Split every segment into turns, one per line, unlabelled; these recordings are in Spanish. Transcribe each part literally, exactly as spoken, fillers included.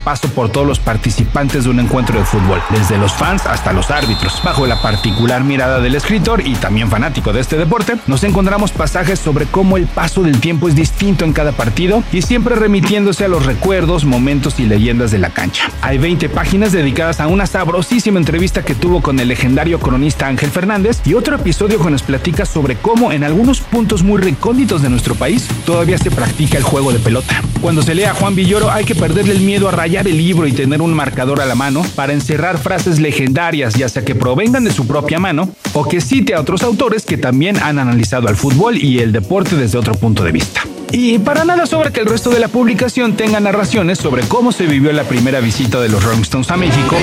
paso por todos los participantes de un encuentro de fútbol, desde los fans hasta los árbitros. Bajo la particular mirada del escritor y también fanático de este deporte, nos encontramos pasajes sobre cómo el paso del tiempo es distinto en cada partido y siempre remitiéndose a los recuerdos, momentos y leyendas de la cancha. Hay veinte páginas dedicadas a una sabrosísima entrevista que tuvo con el legendario cronista Ángel Fernández y otro episodio que nos platica sobre cómo en algunos puntos muy recónditos de nuestro país todavía se practica el juego de pelota. Cuando se lee a Juan Villoro hay que perderle el miedo a rayar el libro y tener un marcador a la mano para encerrar frases legendarias, ya sea que provengan de su propia mano o que cite a otros autores que también han analizado al fútbol y el deporte desde otro punto de vista. Y para nada sobra que el resto de la publicación tenga narraciones sobre cómo se vivió la primera visita de los Rolling Stones a México,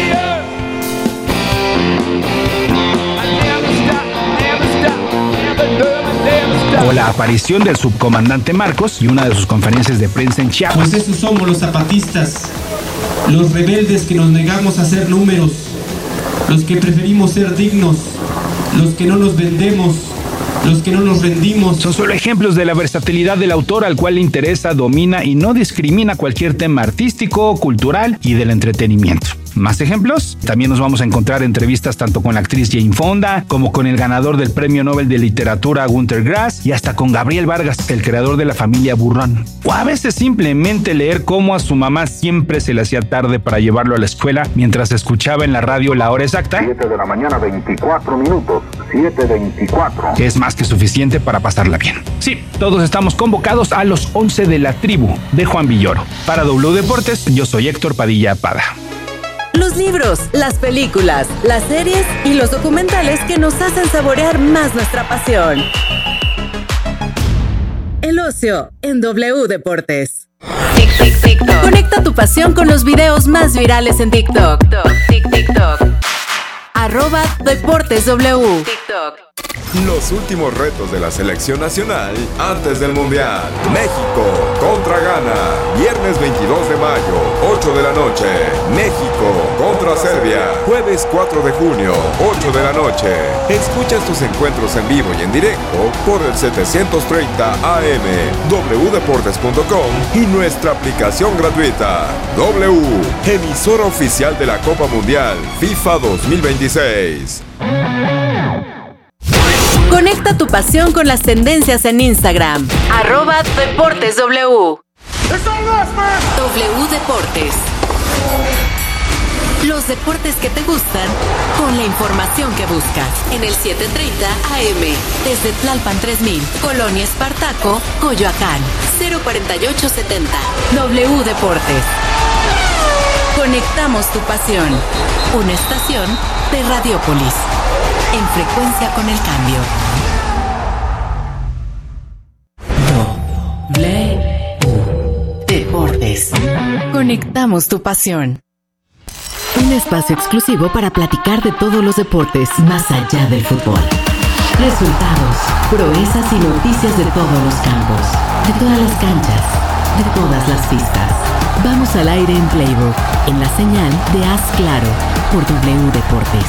o la aparición del subcomandante Marcos y una de sus conferencias de prensa en Chiapas.
Pues esos somos los zapatistas, los rebeldes que nos negamos a ser números, los que preferimos ser dignos, los que no nos vendemos, los que no nos rendimos.
Son solo ejemplos de la versatilidad del autor, al cual le interesa, domina y no discrimina cualquier tema artístico, cultural y del entretenimiento. ¿Más ejemplos? También nos vamos a encontrar entrevistas tanto con la actriz Jane Fonda, como con el ganador del Premio Nobel de Literatura Günter Grass, y hasta con Gabriel Vargas, el creador de la familia Burrón. O a veces simplemente leer cómo a su mamá siempre se le hacía tarde para llevarlo a la escuela mientras escuchaba en la radio la hora exacta.
siete de la mañana, veinticuatro minutos. siete veinticuatro.
Que es más que suficiente para pasarla bien. Sí, todos estamos convocados a los once de la tribu de Juan Villoro. Para W Deportes, yo soy Héctor Padilla Pada.
Los libros, las películas, las series y los documentales que nos hacen saborear más nuestra pasión. El ocio en W Deportes. Tic, tic, TikTok. Conecta tu pasión con los videos más virales en TikTok. Tic, TikTok. Arroba Deportes W. TikTok.
Los últimos retos de la selección nacional antes del Mundial. México contra Ghana. Viernes veintidós de mayo, ocho de la noche. México contra Serbia. Jueves cuatro de junio, ocho de la noche. Escucha tus encuentros en vivo y en directo por el setecientos treinta A M, w deportes punto com y nuestra aplicación gratuita. W, emisora oficial de la Copa Mundial FIFA dos mil veintiséis.
Conecta tu pasión con las tendencias en Instagram. Arroba Deportes W. W Deportes. Los deportes que te gustan con la información que buscas. En el setecientos treinta A M. Desde Tlalpan tres mil. Colonia Espartaco, Coyoacán. cero cuarenta y ocho setenta. W Deportes. Conectamos tu pasión. Una estación de Radiopolis. En frecuencia con el cambio. W Deportes. Conectamos tu pasión. Un espacio exclusivo para platicar de todos los deportes más allá del fútbol. Resultados, proezas y noticias de todos los campos, de todas las canchas, de todas las pistas. Vamos al aire en Playbook, en la señal de Haz Claro, por W Deportes.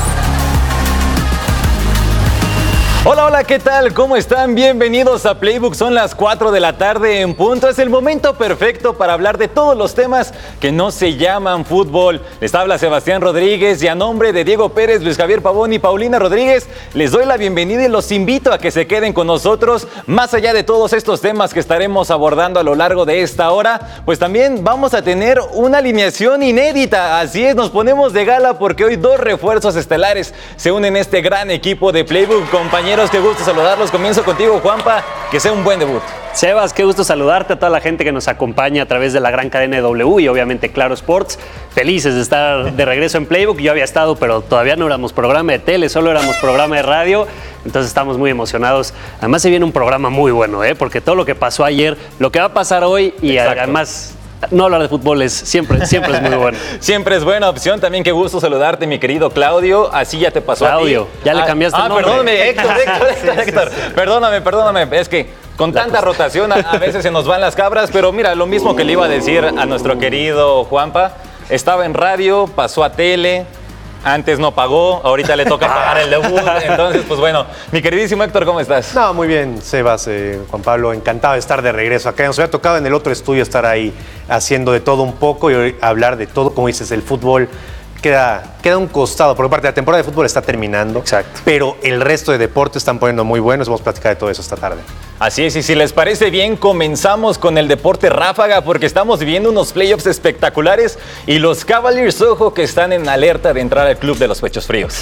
Hola, hola, ¿qué tal? ¿Cómo están? Bienvenidos a Playbook. Son las cuatro de la tarde en punto. Es el momento perfecto para hablar de todos los temas que no se llaman fútbol. Les habla Sebastián Rodríguez y a nombre de Diego Pérez, Luis Javier Pavón y Paulina Rodríguez, les doy la bienvenida y los invito a que se queden con nosotros. Más allá de todos estos temas que estaremos abordando a lo largo de esta hora, pues también vamos a tener una alineación inédita. Así es, nos ponemos de gala porque hoy dos refuerzos estelares se unen a este gran equipo de Playbook. Compañeros, qué gusto saludarlos. Comienzo contigo, Juanpa. Que sea un buen debut.
Sebas, qué gusto saludarte, a toda la gente que nos acompaña a través de la gran cadena de W y obviamente Claro Sports. Felices de estar de regreso en Playbook. Yo había estado, pero todavía no éramos programa de tele, solo éramos programa de radio. Entonces estamos muy emocionados. Además se viene un programa muy bueno, ¿eh? Porque todo lo que pasó ayer, lo que va a pasar hoy y Exacto. además... No hablar de fútbol es siempre, siempre es muy bueno.
Siempre es buena opción. También qué gusto saludarte, mi querido Claudio. Así ya te pasó
Claudio,
a ti.
ya le cambiaste
ah,
el nombre.
Ah, perdóname, Héctor, Héctor, Héctor, sí, Héctor. Sí, sí. Perdóname, perdóname. Es que con La tanta cosa. rotación a, a veces se nos van las cabras. Pero mira, lo mismo que le iba a decir a nuestro querido Juanpa. Estaba en radio, pasó a tele. Antes no pagó, ahorita le toca pagar el debut. Entonces, pues bueno, mi queridísimo Héctor, ¿cómo estás?
No, muy bien, Sebas, eh, Juan Pablo, encantado de estar de regreso acá. Nos había tocado en el otro estudio estar ahí haciendo de todo un poco y hoy hablar de todo, como dices, el fútbol queda, queda un costado, porque parte de la temporada de fútbol está terminando.
Exacto.
Pero el resto de deportes están poniendo muy buenos. Vamos a platicar de todo eso esta tarde.
Así es, y si les parece bien, comenzamos con el deporte ráfaga porque estamos viviendo unos playoffs espectaculares y los Cavaliers, ojo, que están en alerta de entrar al club de los pechos fríos.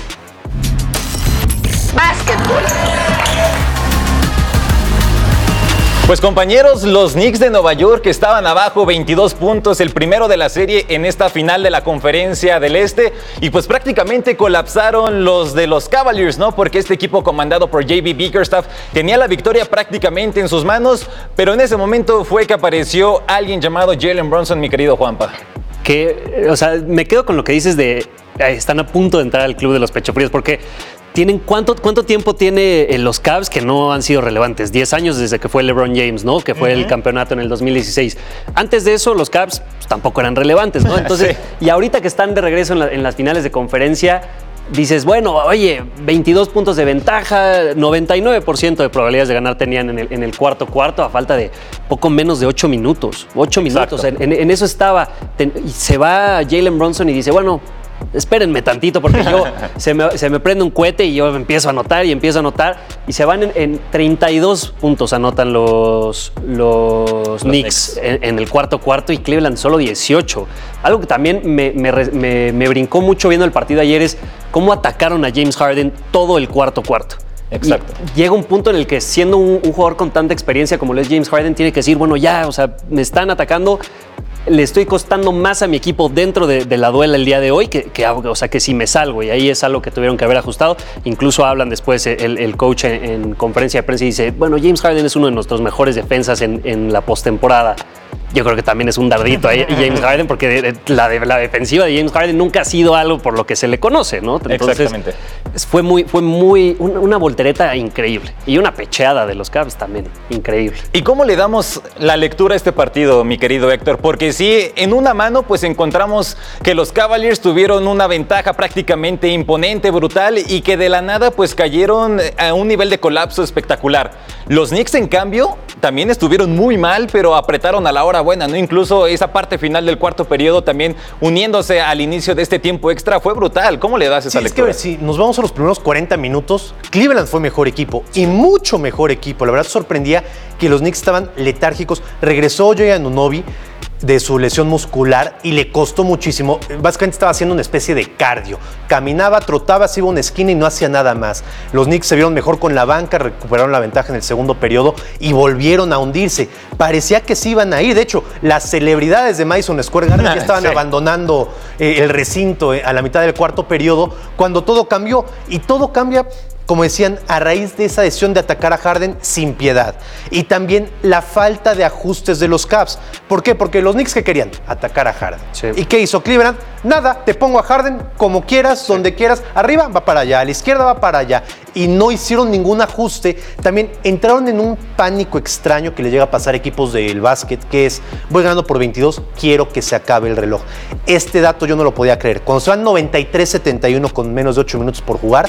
Pues compañeros, los Knicks de Nueva York estaban abajo veintidós puntos, el primero de la serie en esta final de la Conferencia del Este, y pues prácticamente colapsaron los de los Cavaliers, ¿no? Porque este equipo comandado por J B Bickerstaff tenía la victoria prácticamente en sus manos, pero en ese momento fue que apareció alguien llamado Jalen Brunson, mi querido Juanpa.
Que, o sea, me quedo con lo que dices de eh, están a punto de entrar al club de los pechofríos, porque ¿Tienen cuánto, cuánto tiempo tiene los Cavs que no han sido relevantes? diez años desde que fue LeBron James, ¿no? Que fue uh-huh. el campeonato en el dos mil dieciséis. Antes de eso, los Cavs pues, tampoco eran relevantes, ¿no? Entonces, sí. Y ahorita que están de regreso en, la, en las finales de conferencia, dices, bueno, oye, veintidós puntos de ventaja, noventa y nueve por ciento de probabilidades de ganar tenían en el, en el cuarto cuarto a falta de poco menos de ocho minutos. ocho minutos, en, en, en eso estaba. Ten, y se va Jalen Brunson y dice, bueno, espérenme tantito porque yo se, me, se me prende un cohete y yo empiezo a anotar y empiezo a anotar y se van en, en treinta y dos puntos anotan los, los, los Knicks en, en el cuarto cuarto y Cleveland solo dieciocho. Algo que también me, me, me, me brincó mucho viendo el partido ayer es cómo atacaron a James Harden todo el cuarto cuarto.
Exacto.
Y llega un punto en el que siendo un, un jugador con tanta experiencia como lo es James Harden tiene que decir, bueno ya, o sea, me están atacando, le estoy costando más a mi equipo dentro de, de la duela el día de hoy, que, que, o sea, que si me salgo, y ahí es algo que tuvieron que haber ajustado. Incluso hablan después el, el coach en, en conferencia de prensa y dice, bueno, James Harden es uno de nuestros mejores defensas en, en la postemporada. Yo creo que también es un dardito ahí James Harden, porque de, de, la, de, la defensiva de James Harden nunca ha sido algo por lo que se le conoce, ¿no? Entonces,
exactamente.
Fue muy, fue muy una, una voltereta increíble y una pecheada de los Cavs también increíble.
¿Y cómo le damos la lectura a este partido, mi querido Héctor? Porque sí, en una mano pues encontramos que los Cavaliers tuvieron una ventaja prácticamente imponente, brutal, y que de la nada pues cayeron a un nivel de colapso espectacular. Los Knicks, en cambio, también estuvieron muy mal, pero apretaron a la hora buena, ¿no? Incluso esa parte final del cuarto periodo también uniéndose al inicio de este tiempo extra fue brutal. ¿Cómo le das esa
sí,
lectura?
Es que si nos vamos a los primeros cuarenta minutos, Cleveland fue mejor equipo y mucho mejor equipo. La verdad sorprendía que los Knicks estaban letárgicos. Regresó Joey Anunoby de su lesión muscular y le costó muchísimo. Básicamente estaba haciendo una especie de cardio. Caminaba, trotaba, se iba a una esquina y no hacía nada más. Los Knicks se vieron mejor con la banca, recuperaron la ventaja en el segundo periodo y volvieron a hundirse. Parecía que se iban a ir. De hecho, las celebridades de Madison Square Garden ya estaban sí. abandonando eh, el recinto eh, a la mitad del cuarto periodo cuando todo cambió. Y todo cambia, como decían, a raíz de esa decisión de atacar a Harden sin piedad. Y también la falta de ajustes de los Cavs. ¿Por qué? Porque los Knicks, ¿qué querían? Atacar a Harden. Sí. ¿Y qué hizo Cleveland? Nada, te pongo a Harden como quieras, sí. donde quieras. Arriba va para allá, a la izquierda va para allá. Y no hicieron ningún ajuste. También entraron en un pánico extraño que le llega a pasar a equipos del básquet, que es, voy ganando por veintidós, quiero que se acabe el reloj. Este dato yo no lo podía creer. Cuando se van noventa y tres setenta y uno con menos de ocho minutos por jugar,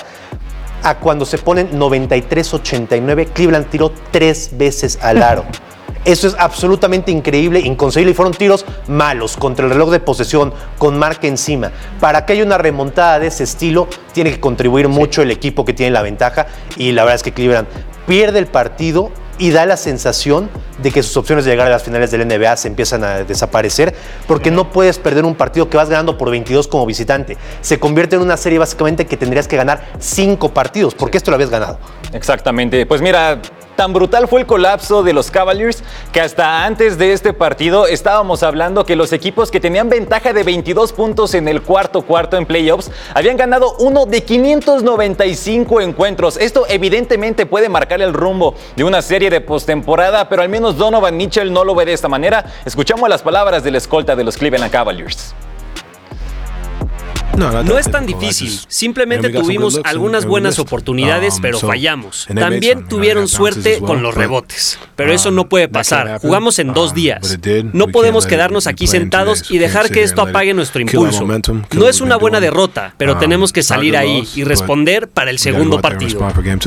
a cuando se ponen noventa y tres ochenta y nueve, Cleveland tiró tres veces al aro. Eso es absolutamente increíble, inconcebible, y fueron tiros malos, contra el reloj de posesión, con marca encima. Para que haya una remontada de ese estilo, tiene que contribuir sí. mucho el equipo que tiene la ventaja, y la verdad es que Cleveland pierde el partido y da la sensación de que sus opciones de llegar a las finales del N B A se empiezan a desaparecer, porque no puedes perder un partido que vas ganando por veintidós como visitante. Se convierte en una serie básicamente que tendrías que ganar cinco partidos, porque esto lo habías ganado.
Exactamente. Pues mira, tan brutal fue el colapso de los Cavaliers que hasta antes de este partido estábamos hablando que los equipos que tenían ventaja de veintidós puntos en el cuarto cuarto en playoffs habían ganado uno de quinientos noventa y cinco encuentros. Esto evidentemente puede marcar el rumbo de una serie de postemporada, pero al menos Donovan Mitchell no lo ve de esta manera. Escuchamos las palabras del escolta de los Cleveland Cavaliers.
No es tan difícil, simplemente tuvimos algunas buenas oportunidades, pero fallamos. También tuvieron suerte con los rebotes, pero eso no puede pasar. Jugamos en dos días. No podemos quedarnos aquí sentados y dejar que esto apague nuestro impulso. No es una buena derrota, pero tenemos que salir ahí y responder para el segundo partido.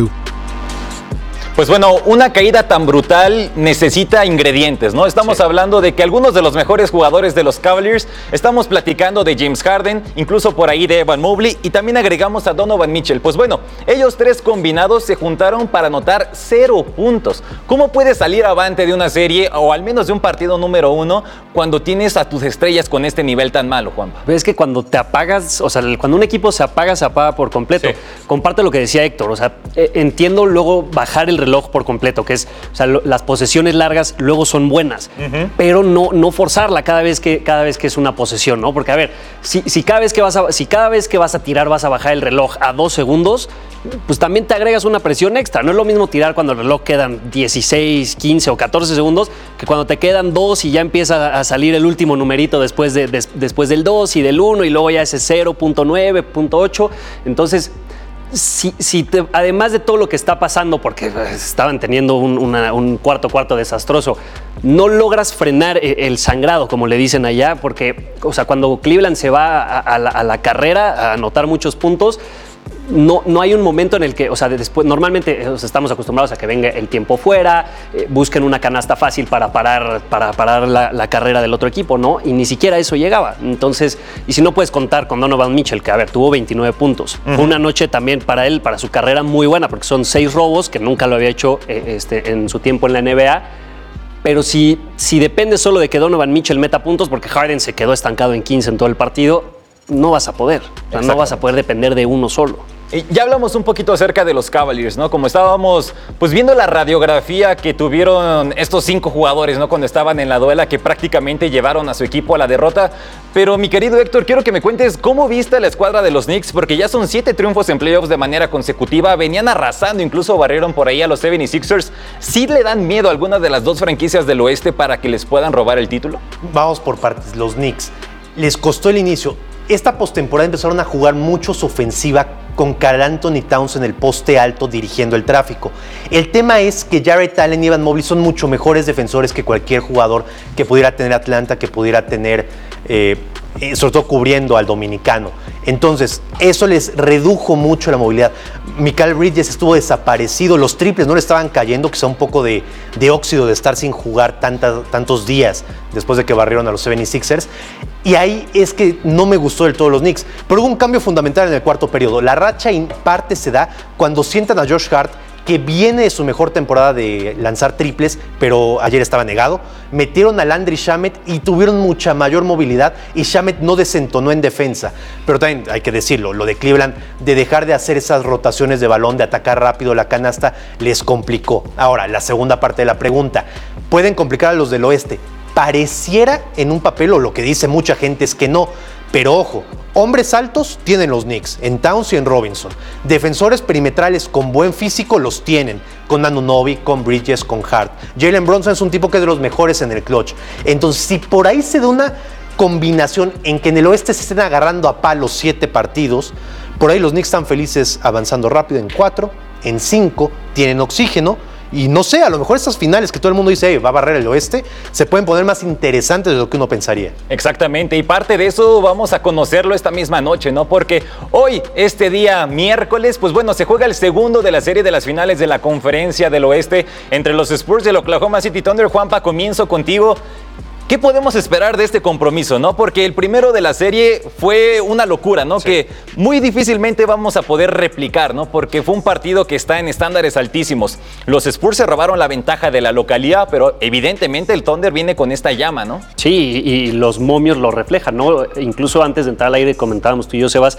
Pues bueno, una caída tan brutal necesita ingredientes, ¿no? Estamos sí. hablando de que algunos de los mejores jugadores de los Cavaliers, estamos platicando de James Harden, incluso por ahí de Evan Mobley, y también agregamos a Donovan Mitchell. Pues bueno, ellos tres combinados se juntaron para anotar cero puntos. ¿Cómo puedes salir avante de una serie, o al menos de un partido número uno, cuando tienes a tus estrellas con este nivel tan malo, Juanpa?
Es que cuando te apagas, o sea, cuando un equipo se apaga, se apaga por completo. Sí. Comparte lo que decía Héctor, o sea, entiendo luego bajar el reloj por completo, que es, o sea, lo, las posesiones largas luego son buenas, uh-huh. pero no, no forzarla cada vez que cada vez que es una posesión, ¿no? Porque a ver, si, si cada vez que vas a si cada vez que vas a tirar vas a bajar el reloj a dos segundos, pues también te agregas una presión extra. No es lo mismo tirar cuando el reloj quedan dieciséis, quince o catorce segundos que cuando te quedan dos y ya empieza a salir el último numerito después de des, después del dos y del uno y luego ya ese cero punto nueve, punto ocho. Entonces, Si, si te, además de todo lo que está pasando, porque estaban teniendo un, una, un cuarto cuarto desastroso, no logras frenar el sangrado, como le dicen allá, porque, o sea, cuando Cleveland se va a, a, la, a la carrera a anotar muchos puntos, no, no hay un momento en el que, o sea, después, normalmente o sea, estamos acostumbrados a que venga el tiempo fuera, eh, busquen una canasta fácil para parar, para parar la, la carrera del otro equipo, ¿no? Y ni siquiera eso llegaba. Entonces, y si no puedes contar con Donovan Mitchell, que a ver, tuvo veintinueve puntos. Uh-huh. Fue una noche también para él, para su carrera muy buena, porque son seis robos, que nunca lo había hecho eh, este, en su tiempo en la N B A. Pero si, si depende solo de que Donovan Mitchell meta puntos, porque Harden se quedó estancado en quince en todo el partido, no vas a poder. O sea, no vas a poder depender de uno solo.
Y ya hablamos un poquito acerca de los Cavaliers, ¿no? Como estábamos pues viendo la radiografía que tuvieron estos cinco jugadores, ¿no? Cuando estaban en la duela, que prácticamente llevaron a su equipo a la derrota. Pero mi querido Héctor, quiero que me cuentes cómo viste la escuadra de los Knicks, porque ya son siete triunfos en playoffs de manera consecutiva, venían arrasando, incluso barrieron por ahí a los setenta y sixers. ¿Sí le dan miedo a alguna de las dos franquicias del oeste para que les puedan robar el título?
Vamos por partes. Los Knicks, les costó el inicio. Esta postemporada empezaron a jugar mucho su ofensiva con Karl Anthony Towns en el poste alto dirigiendo el tráfico. El tema es que Jarrett Allen y Evan Mobley son mucho mejores defensores que cualquier jugador que pudiera tener Atlanta, que pudiera tener, eh, eh, sobre todo cubriendo al dominicano. Entonces, eso les redujo mucho la movilidad. Mikal Bridges estuvo desaparecido, los triples no le estaban cayendo, quizá un poco de, de óxido de estar sin jugar tanta, tantos días después de que barrieron a los setenta y sixers. Y ahí es que no me gustó del todo los Knicks. Pero hubo un cambio fundamental en el cuarto periodo. La racha en parte se da cuando sientan a Josh Hart, que viene de su mejor temporada de lanzar triples, pero ayer estaba negado. Metieron a Landry Shamet y tuvieron mucha mayor movilidad, y Shamet no desentonó en defensa. Pero también hay que decirlo, lo de Cleveland, de dejar de hacer esas rotaciones de balón, de atacar rápido la canasta, les complicó. Ahora, la segunda parte de la pregunta. ¿Pueden complicar a los del oeste? Pareciera en un papel, o lo que dice mucha gente es que no. Pero ojo, hombres altos tienen los Knicks, en Towns y en Robinson. Defensores perimetrales con buen físico los tienen, con Anunoby, con Bridges, con Hart. Jalen Brunson es un tipo que es de los mejores en el clutch. Entonces, si por ahí se da una combinación en que en el oeste se estén agarrando a palos siete partidos, por ahí los Knicks están felices avanzando rápido en cuatro, en cinco, tienen oxígeno. Y no sé, a lo mejor estas finales que todo el mundo dice, hey, va a barrer el oeste, se pueden poner más interesantes de lo que uno pensaría.
Exactamente, y parte de eso vamos a conocerlo esta misma noche, ¿no? Porque hoy, este día miércoles, pues bueno, se juega el segundo de la serie de las finales de la Conferencia del Oeste entre los Spurs y el Oklahoma City Thunder. Juanpa, comienzo contigo. ¿Qué podemos esperar de este compromiso, no? Porque el primero de la serie fue una locura, ¿no? Sí. Que muy difícilmente vamos a poder replicar, ¿no? Porque fue un partido que está en estándares altísimos. Los Spurs se robaron la ventaja de la localidad, pero evidentemente el Thunder viene con esta llama, ¿no?
Sí, y los momios lo reflejan, ¿no? Incluso antes de entrar al aire comentábamos tú y yo, Sebas,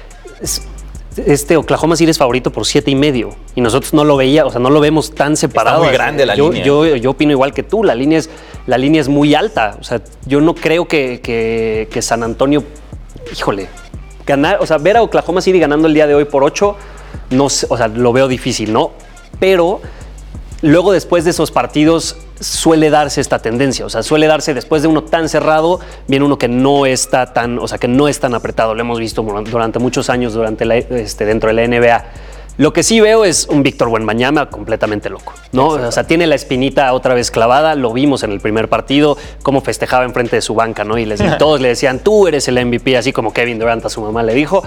este Oklahoma City es favorito por siete y medio y nosotros no lo veía, o sea, no lo vemos tan separado.
Está muy grande la
yo,
línea.
Yo, yo opino igual que tú, la línea es, la línea es muy alta, o sea, yo no creo que, que, que San Antonio, híjole, ganar, o sea, ver a Oklahoma City ganando el día de hoy por ocho, no sé, o sea, lo veo difícil, ¿no? Pero luego después de esos partidos suele darse esta tendencia, o sea, suele darse después de uno tan cerrado, viene uno que no está tan, o sea, que no es tan apretado. Lo hemos visto durante muchos años durante la, este, dentro de la N B A. Lo que sí veo es un Víctor Wembanyama completamente loco, ¿no? O sea, tiene la espinita otra vez clavada, lo vimos en el primer partido, cómo festejaba enfrente de su banca, ¿no? Y les, todos le decían, tú eres el M V P, así como Kevin Durant a su mamá le dijo.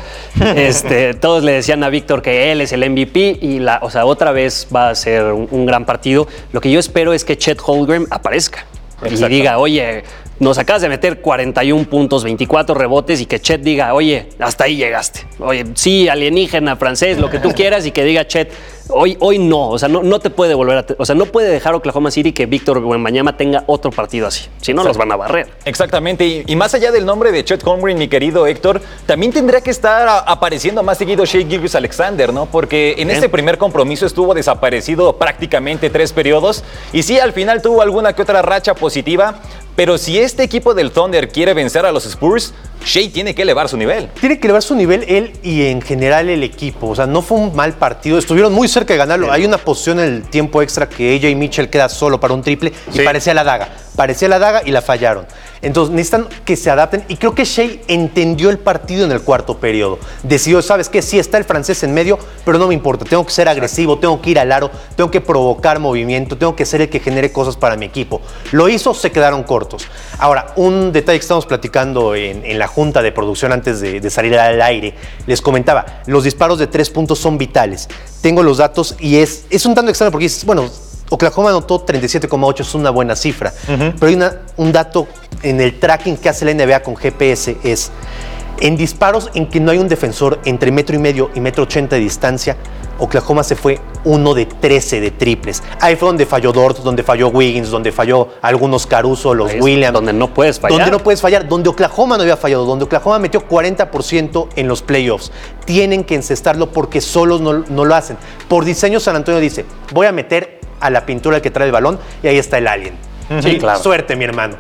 Este, todos le decían a Víctor que él es el M V P y, la, o sea, otra vez va a ser un, un gran partido. Lo que yo espero es que Chet Holmgren aparezca y diga, oye, nos acabas de meter cuarenta y un puntos, veinticuatro rebotes y que Chet diga, oye, hasta ahí llegaste. Oye, sí, alienígena, francés, lo que tú quieras y que diga Chet, hoy, hoy no. O sea, no, no te puede volver a... O sea, no puede dejar Oklahoma City que Víctor Wembanyama tenga otro partido así. Si no, los van a barrer.
Exactamente. Y, y más allá del nombre de Chet Holmgren, mi querido Héctor, también tendría que estar a, apareciendo más seguido Shai Gilgeous-Alexander, ¿no? Porque en Bien. este primer compromiso estuvo desaparecido prácticamente tres periodos. Y sí, al final tuvo alguna que otra racha positiva. Pero si este equipo del Thunder quiere vencer a los Spurs, Shai tiene que elevar su nivel.
Tiene que elevar su nivel él y en general el equipo. O sea, no fue un mal partido. Estuvieron muy cerca de ganarlo. Bien. Hay una posición en el tiempo extra que A J Mitchell queda solo para un triple y sí. parecía la daga. Parecía la daga y la fallaron. Entonces necesitan que se adapten y creo que Shai entendió el partido en el cuarto periodo. Decidió, ¿sabes qué? Sí está el francés en medio, pero no me importa. Tengo que ser agresivo, tengo que ir al aro, tengo que provocar movimiento, tengo que ser el que genere cosas para mi equipo. Lo hizo, se quedaron cortos. Ahora, un detalle que estamos platicando en, en la junta de producción antes de, de salir al aire, les comentaba, los disparos de tres puntos son vitales. Tengo los datos y es, es un tanto extraño porque dices, bueno, Oklahoma anotó treinta y siete coma ocho, es una buena cifra, uh-huh. pero hay una, un dato en el tracking que hace la N B A con G P S, es en disparos en que no hay un defensor entre metro y medio y metro ochenta de distancia, Oklahoma se fue uno de trece de triples. Ahí fue donde falló Dort, donde falló Wiggins, donde falló algunos Caruso, los Williams.
Donde no puedes fallar.
Donde no puedes fallar, donde Oklahoma no había fallado, donde Oklahoma metió cuarenta por ciento en los playoffs. Tienen que encestarlo porque solos no, no lo hacen. Por diseño, San Antonio dice, voy a meter a la pintura que trae el balón y ahí está el alien.
Sí, claro.
Suerte, mi hermano.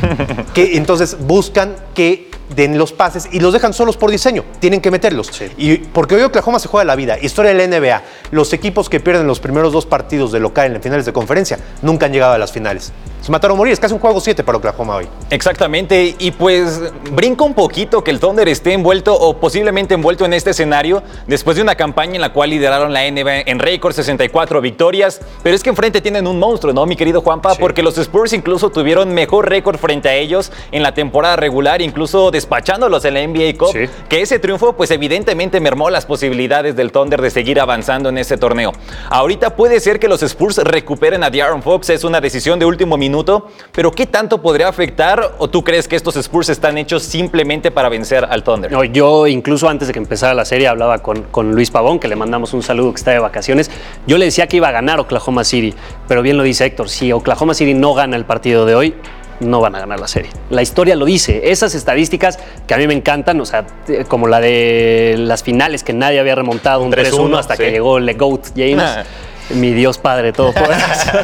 Que entonces buscan que den los pases y los dejan solos por diseño. Tienen que meterlos. Sí. Y porque hoy Oklahoma se juega la vida. Historia de la N B A. Los equipos que pierden los primeros dos partidos de local en las finales de conferencia nunca han llegado a las finales. Se mataron a morir. Es casi un juego siete para Oklahoma hoy.
Exactamente. Y pues brinca un poquito que el Thunder esté envuelto o posiblemente envuelto en este escenario después de una campaña en la cual lideraron la N B A en récord, sesenta y cuatro victorias. Pero es que enfrente tienen un monstruo, ¿no, mi querido Juanpa? Sí. Porque los Spurs incluso tuvieron mejor récord frente a ellos en la temporada regular, incluso despachándolos en la N B A Cup. Sí. Que ese triunfo pues evidentemente mermó las posibilidades del Thunder de seguir avanzando en ese torneo. Ahorita puede ser que los Spurs recuperen a De'Aaron Fox, es una decisión de último minuto. Pero ¿qué tanto podría afectar o tú crees que estos Spurs están hechos simplemente para vencer al Thunder?
No, yo incluso antes de que empezara la serie hablaba con, con Luis Pavón, que le mandamos un saludo, que está de vacaciones. Yo le decía que iba a ganar Oklahoma City, pero bien lo dice Héctor, si Oklahoma City no gana el partido de hoy, no van a ganar la serie. La historia lo dice. Esas estadísticas que a mí me encantan, o sea, como la de las finales que nadie había remontado, un tres uno hasta sí. que llegó el GOAT James. Ah. Mi Dios Padre, todo por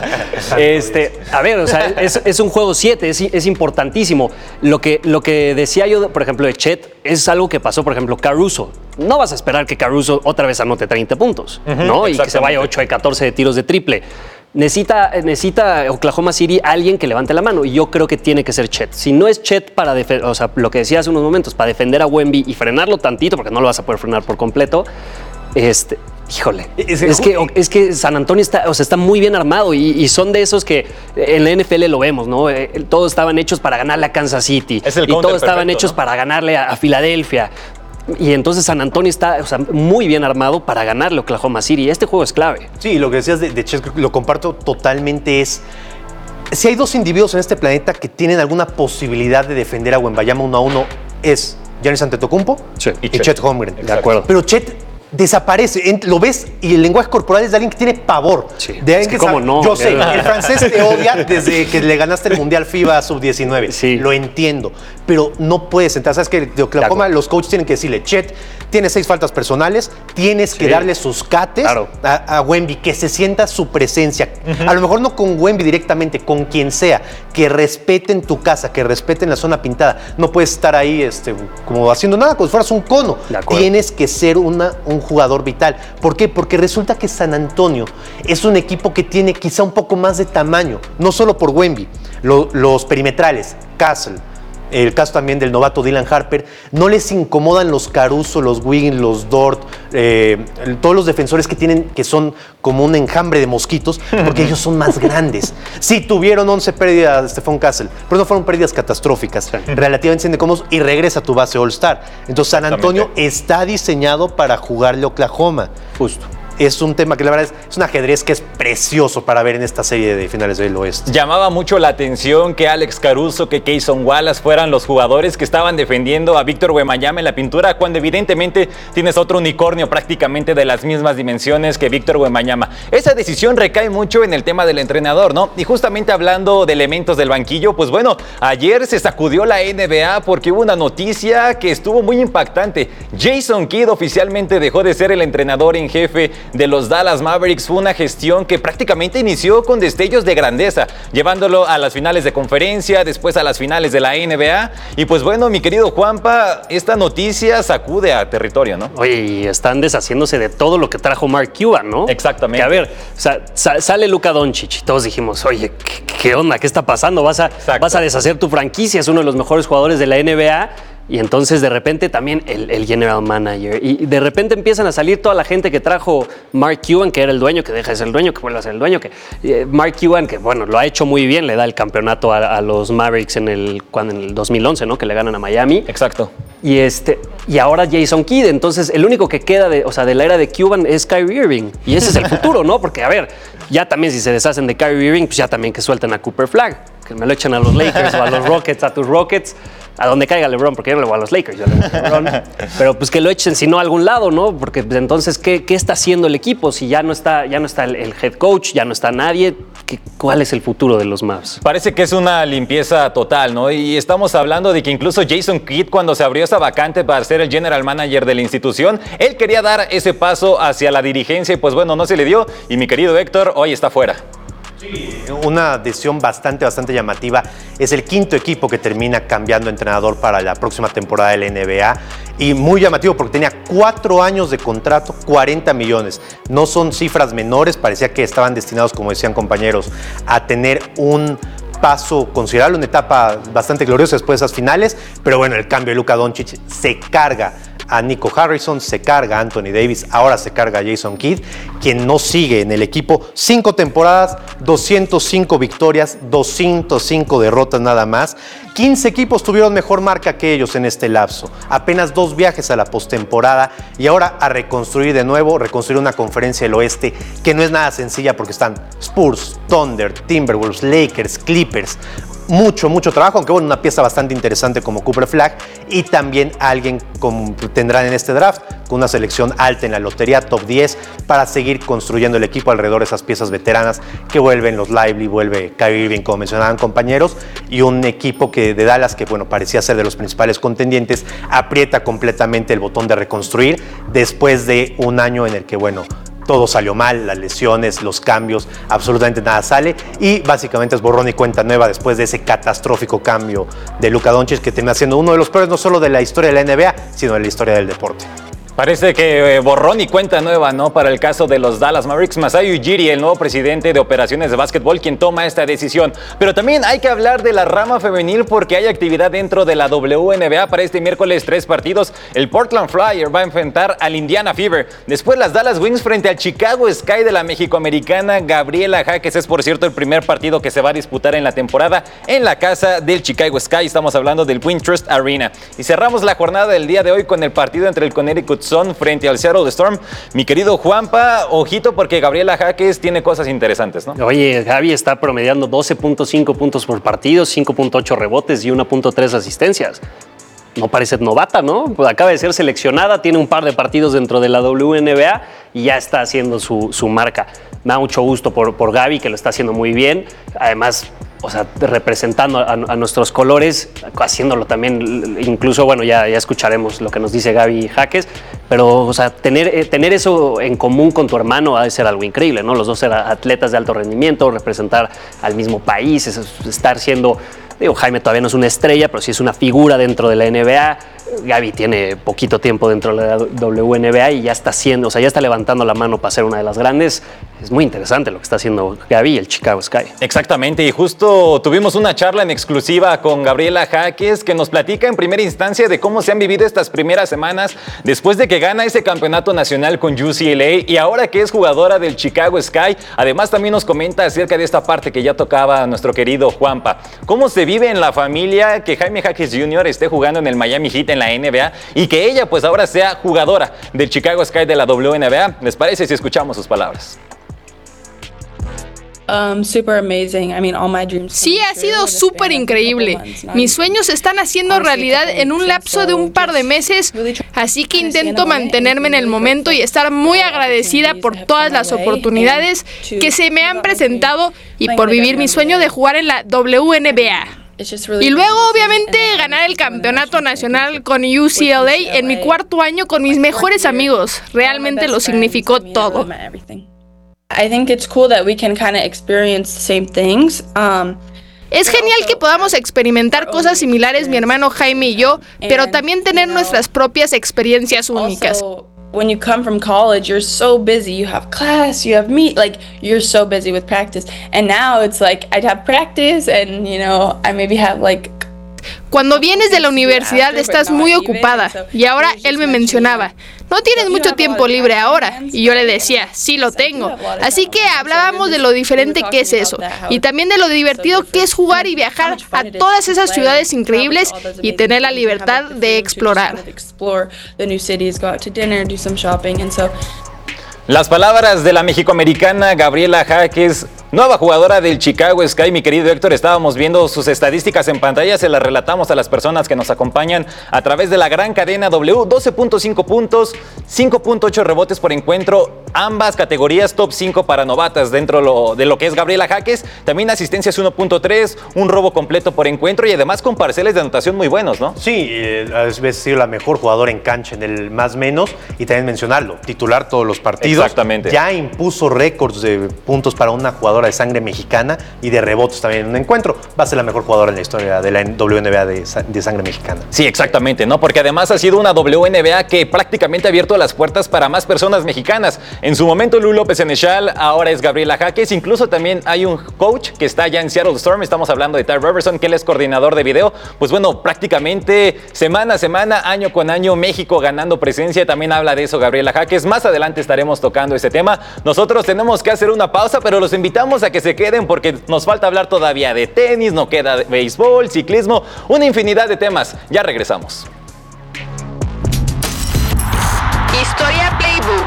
este, a ver, o sea, es, es un juego siete, es, es importantísimo. Lo que, lo que decía yo, por ejemplo, de Chet, es algo que pasó, por ejemplo, Caruso. No vas a esperar que Caruso otra vez anote treinta puntos, uh-huh, ¿no? Y que se vaya ocho de catorce de tiros de triple. Necesita, necesita Oklahoma City alguien que levante la mano y yo creo que tiene que ser Chet. Si no es Chet para defender, o sea, lo que decía hace unos momentos, para defender a Wemby y frenarlo tantito, porque no lo vas a poder frenar por completo, este... Híjole, es, es, que, es que San Antonio está, o sea, está muy bien armado y, y son de esos que en la N F L lo vemos, ¿no? Eh, todos estaban hechos para ganarle a Kansas City
es el
y todos estaban
perfecto,
hechos
¿no?
para ganarle a, a Filadelfia. Y entonces San Antonio está, o sea, muy bien armado para ganarle a Oklahoma City. Este juego es clave.
Sí, lo que decías de, de Chet, lo comparto totalmente, es... Si hay dos individuos en este planeta que tienen alguna posibilidad de defender a Wembanyama uno a uno, es Giannis Antetokounmpo
sí,
y, y Chet, Chet Holmgren.
De acuerdo.
Pero Chet desaparece, lo ves y el lenguaje corporal es de alguien que tiene pavor.
Sí,
de alguien
es que,
que
¿cómo
sabe,
no?
Yo sé, el francés te odia desde que le ganaste el Mundial FIBA sub diecinueve.
Sí.
Lo entiendo, pero no puedes entrar. Sabes que de Oklahoma los coaches tienen que decirle, Chet, tienes seis faltas personales, tienes que sí. darle sus cates
claro.
a, a Wemby, que se sienta su presencia. Uh-huh. A lo mejor no con Wemby directamente, con quien sea, que respeten tu casa, que respeten la zona pintada. No puedes estar ahí este, como haciendo nada, como si fueras un cono. Tienes que ser una, un un jugador vital. ¿Por qué? Porque resulta que San Antonio es un equipo que tiene quizá un poco más de tamaño, no solo por Wemby, lo, los perimetrales, Castle, el caso también del novato Dylan Harper, no les incomodan los Caruso, los Wiggins, los Dort, eh, todos los defensores que tienen, que son como un enjambre de mosquitos, porque ellos son más grandes. Sí, tuvieron once pérdidas de Stephon Castle, pero no fueron pérdidas catastróficas, relativamente cómodos, y regresa a tu base All-Star. Entonces San Antonio está diseñado para jugarle a Oklahoma.
Justo.
Es un tema que la verdad es, es un ajedrez que es precioso para ver en esta serie de finales del oeste.
Llamaba mucho la atención que Alex Caruso, que Cason Wallace fueran los jugadores que estaban defendiendo a Víctor Wembanyama en la pintura, cuando evidentemente tienes otro unicornio prácticamente de las mismas dimensiones que Víctor Wembanyama. Esa decisión recae mucho en el tema del entrenador, ¿no? Y justamente hablando de elementos del banquillo, pues bueno, ayer se sacudió la N B A porque hubo una noticia que estuvo muy impactante. Jason Kidd oficialmente dejó de ser el entrenador en jefe de los Dallas Mavericks. Fue una gestión que prácticamente inició con destellos de grandeza, llevándolo a las finales de conferencia, después a las finales de la N B A. Y pues bueno, mi querido Juanpa, esta noticia sacude a territorio, ¿no?
Oye, y están deshaciéndose de todo lo que trajo Mark Cuban, ¿no?
Exactamente.
Que a ver, o sea, sale Luka Doncic y todos dijimos, oye, ¿qué, qué onda? ¿Qué está pasando? Vas a, vas a deshacer tu franquicia, es uno de los mejores jugadores de la N B A. Y entonces de repente también el, el general manager. Y de repente empiezan a salir toda la gente que trajo Mark Cuban, que era el dueño, que deja de ser el dueño, que vuelve a ser el dueño. Que, eh, Mark Cuban, que bueno, lo ha hecho muy bien, le da el campeonato a, a los Mavericks en el, cuando, en el dos mil once, ¿no? Que le ganan a Miami.
Exacto.
Y, este, y ahora Jason Kidd. Entonces el único que queda de, o sea, de la era de Cuban es Kyrie Irving. Y ese es el futuro, ¿no? Porque a ver, ya también si se deshacen de Kyrie Irving, pues ya también que suelten a Cooper Flag. Que me lo echen a los Lakers o a los Rockets, a tus Rockets. A donde caiga LeBron, porque yo no le voy a los Lakers, yo le voy a LeBron. Pero pues que lo echen, si no a algún lado, ¿no? Porque pues, entonces, ¿qué, ¿qué está haciendo el equipo? Si ya no está, ya no está el, el head coach, ya no está nadie, ¿qué, ¿cuál es el futuro de los Mavs?
Parece que es una limpieza total, ¿no? Y estamos hablando de que incluso Jason Kidd, cuando se abrió esa vacante para ser el general manager de la institución, él quería dar ese paso hacia la dirigencia y pues bueno, no se le dio. Y mi querido Héctor, hoy está fuera.
Sí, una decisión bastante, bastante llamativa. Es el quinto equipo que termina cambiando entrenador para la próxima temporada de la N B A. Y muy llamativo porque tenía cuatro años de contrato, cuarenta millones. No son cifras menores, parecía que estaban destinados, como decían compañeros, a tener un paso considerable, una etapa bastante gloriosa después de esas finales. Pero bueno, el cambio de Luka Doncic se carga a Nico Harrison, se carga a Anthony Davis, ahora se carga a Jason Kidd, quien no sigue en el equipo. Cinco temporadas, doscientas cinco victorias, doscientas cinco derrotas nada más. quince equipos tuvieron mejor marca que ellos en este lapso. Apenas dos viajes a la postemporada y ahora a reconstruir de nuevo, reconstruir una conferencia del oeste que no es nada sencilla porque están Spurs, Thunder, Timberwolves, Lakers, Clippers. Mucho, mucho trabajo, aunque bueno, una pieza bastante interesante como Cooper Flag y también alguien como tendrán en este draft con una selección alta en la lotería, top diez, para seguir construyendo el equipo alrededor de esas piezas veteranas que vuelven los Lively, vuelve Kyrie Irving, como mencionaban compañeros, y un equipo que de Dallas que bueno, parecía ser de los principales contendientes, aprieta completamente el botón de reconstruir después de un año en el que bueno, todo salió mal, las lesiones, los cambios, absolutamente nada sale y básicamente es borrón y cuenta nueva después de ese catastrófico cambio de Luka Doncic que termina siendo uno de los peores no solo de la historia de la N B A, sino de la historia del deporte.
Parece que eh, borrón y cuenta nueva, ¿no? Para el caso de los Dallas Mavericks. Masai Ujiri, el nuevo presidente de operaciones de básquetbol, quien toma esta decisión. Pero también hay que hablar de la rama femenil porque hay actividad dentro de la W N B A para este miércoles, tres partidos. El Portland Flyer va a enfrentar al Indiana Fever. Después las Dallas Wings frente al Chicago Sky de la mexicoamericana Gabriela Jaques. Es, por cierto, el primer partido que se va a disputar en la temporada en la casa del Chicago Sky. Estamos hablando del Wintrust Arena. Y cerramos la jornada del día de hoy con el partido entre el Connecticut Sun frente al Seattle Storm. Mi querido Juanpa, ojito porque Gabriela Jaques tiene cosas interesantes, ¿no?
Oye, Gaby está promediando doce punto cinco puntos por partido, cinco punto ocho rebotes y uno punto tres asistencias. No parece novata, ¿no? Pues acaba de ser seleccionada, tiene un par de partidos dentro de la W N B A y ya está haciendo su, su marca. Me da mucho gusto por, por Gaby, que lo está haciendo muy bien. Además, o sea, representando a, a nuestros colores, haciéndolo también, incluso, bueno, ya, ya escucharemos lo que nos dice Gaby Jaques, pero, o sea, tener, eh, tener eso en común con tu hermano ha de ser algo increíble, ¿no? Los dos eran atletas de alto rendimiento, representar al mismo país, es, estar siendo... Digo, Jaime todavía no es una estrella, pero sí es una figura dentro de la N B A. Gaby tiene poquito tiempo dentro de la W N B A y ya está haciendo, o sea, ya está levantando la mano para ser una de las grandes. Es muy interesante lo que está haciendo Gaby y el Chicago Sky.
Exactamente, y justo tuvimos una charla en exclusiva con Gabriela Jaques, que nos platica en primera instancia de cómo se han vivido estas primeras semanas después de que gana ese campeonato nacional con U C L A y ahora que es jugadora del Chicago Sky. Además también nos comenta acerca de esta parte que ya tocaba nuestro querido Juanpa. ¿Cómo se vive en la familia que Jaime Jaques junior esté jugando en el Miami Heat en la N B A y que ella pues ahora sea jugadora del Chicago Sky de la W N B A? ¿Les parece si escuchamos sus palabras?
Um, super amazing. I mean, all my dreams. Sí, ha sido súper increíble. Mis sueños se están haciendo realidad en un lapso de un par de meses, así que intento mantenerme en el momento y estar muy agradecida por todas las oportunidades que se me han presentado y por vivir mi sueño de jugar en la W N B A. Y luego, obviamente, ganar el campeonato nacional con U C L A en mi cuarto año con mis mejores amigos. Realmente lo significó todo.
I think it's cool that we can kind of experience the same things. Um,
Es genial que podamos experimentar cosas similares mi hermano Jaime y yo, pero también tener nuestras propias experiencias únicas.
When you come from college, you're so busy. You have class, you have meet, like you're so busy with practice. And now it's like I'd have practice and, you know, I maybe have like
Cuando vienes de la universidad estás muy ocupada y ahora él me mencionaba, no tienes mucho tiempo libre ahora, y yo le decía, sí lo tengo. Así que hablábamos de lo diferente que es eso y también de lo divertido que es jugar y viajar a todas esas ciudades increíbles y tener la libertad de explorar.
Las palabras de la mexicoamericana Gabriela Jaques, nueva jugadora del Chicago Sky. Mi querido Héctor, estábamos viendo sus estadísticas en pantalla, se las relatamos a las personas que nos acompañan a través de la gran cadena W. doce punto cinco puntos, cinco punto ocho rebotes por encuentro, ambas categorías top cinco para novatas dentro lo, de lo que es Gabriela Jaques. También asistencias uno punto tres, un robo completo por encuentro y además con parciales de anotación muy buenos, ¿no?
Sí, eh, ha sido la mejor jugadora en cancha en el más menos y también mencionarlo, titular todos los partidos.
Exactamente.
Ya impuso récords de puntos para una jugadora de sangre mexicana y de rebotes también en un encuentro. Va a ser la mejor jugadora en la historia de la W N B A de, de sangre mexicana.
Sí, exactamente, ¿no? Porque además ha sido una W N B A que prácticamente ha abierto las puertas para más personas mexicanas. En su momento Lu López Senechal, ahora es Gabriela Jaques. Incluso también hay un coach que está allá en Seattle Storm. Estamos hablando de Ty Robertson, que él es coordinador de video. Pues bueno, prácticamente semana a semana, año con año, México ganando presencia. También habla de eso Gabriela Jaques. Más adelante estaremos tocando ese tema. Nosotros tenemos que hacer una pausa, pero los invitamos a que se queden porque nos falta hablar todavía de tenis, no queda de béisbol, ciclismo, una infinidad de temas. Ya regresamos.
Historia Playbook.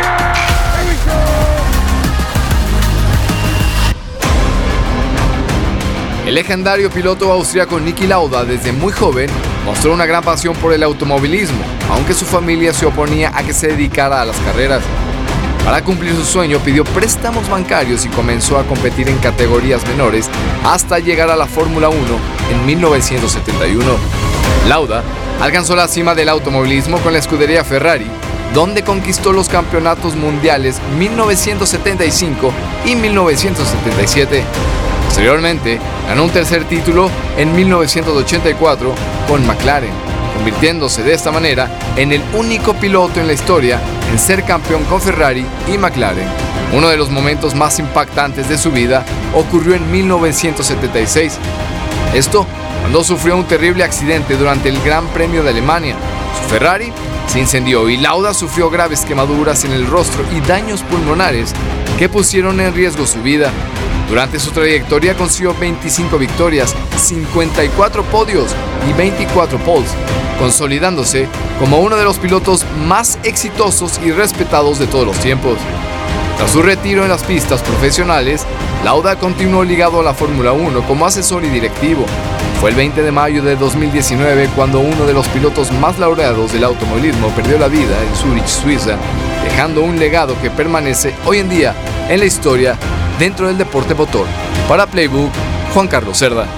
El legendario piloto austríaco Niki Lauda desde muy joven mostró una gran pasión por el automovilismo, aunque su familia se oponía a que se dedicara a las carreras. Para cumplir su sueño pidió préstamos bancarios y comenzó a competir en categorías menores hasta llegar a la Fórmula uno en mil novecientos setenta y uno. Lauda alcanzó la cima del automovilismo con la escudería Ferrari, donde conquistó los campeonatos mundiales mil novecientos setenta y cinco y mil novecientos setenta y siete. Posteriormente, ganó un tercer título en mil novecientos ochenta y cuatro con McLaren, convirtiéndose de esta manera en el único piloto en la historia en ser campeón con Ferrari y McLaren. Uno de los momentos más impactantes de su vida ocurrió en mil novecientos setenta y seis. Esto cuando sufrió un terrible accidente durante el Gran Premio de Alemania. Su Ferrari se incendió y Lauda sufrió graves quemaduras en el rostro y daños pulmonares que pusieron en riesgo su vida. Durante su trayectoria consiguió veinticinco victorias, cincuenta y cuatro podios y veinticuatro poles, consolidándose como uno de los pilotos más exitosos y respetados de todos los tiempos. Tras su retiro en las pistas profesionales, Lauda continuó ligado a la Fórmula uno como asesor y directivo. Fue el veinte de mayo de dos mil diecinueve cuando uno de los pilotos más laureados del automovilismo perdió la vida en Zurich, Suiza, dejando un legado que permanece hoy en día en la historia dentro del deporte motor. Para Playbook, Juan Carlos Cerda.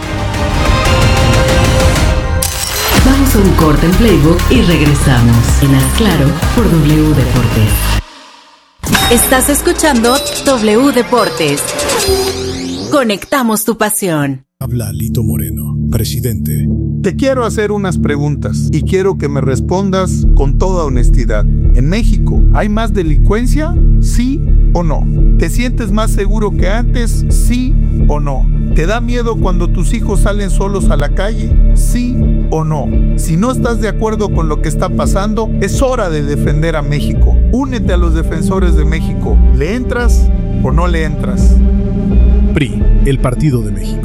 Vamos a un corte en Playbook y regresamos en Haz Claro por W Deportes. Estás escuchando W Deportes. Conectamos tu pasión.
Habla Lito Moreno, presidente. Te quiero hacer unas preguntas y quiero que me respondas con toda honestidad. ¿En México hay más delincuencia? ¿Sí o no? ¿Te sientes más seguro que antes? ¿Sí o no? ¿Te da miedo cuando tus hijos salen solos a la calle? ¿Sí o no? Si no estás de acuerdo con lo que está pasando, es hora de defender a México. Únete a los defensores de México. ¿Le entras o no le entras?
P R I, el Partido de México.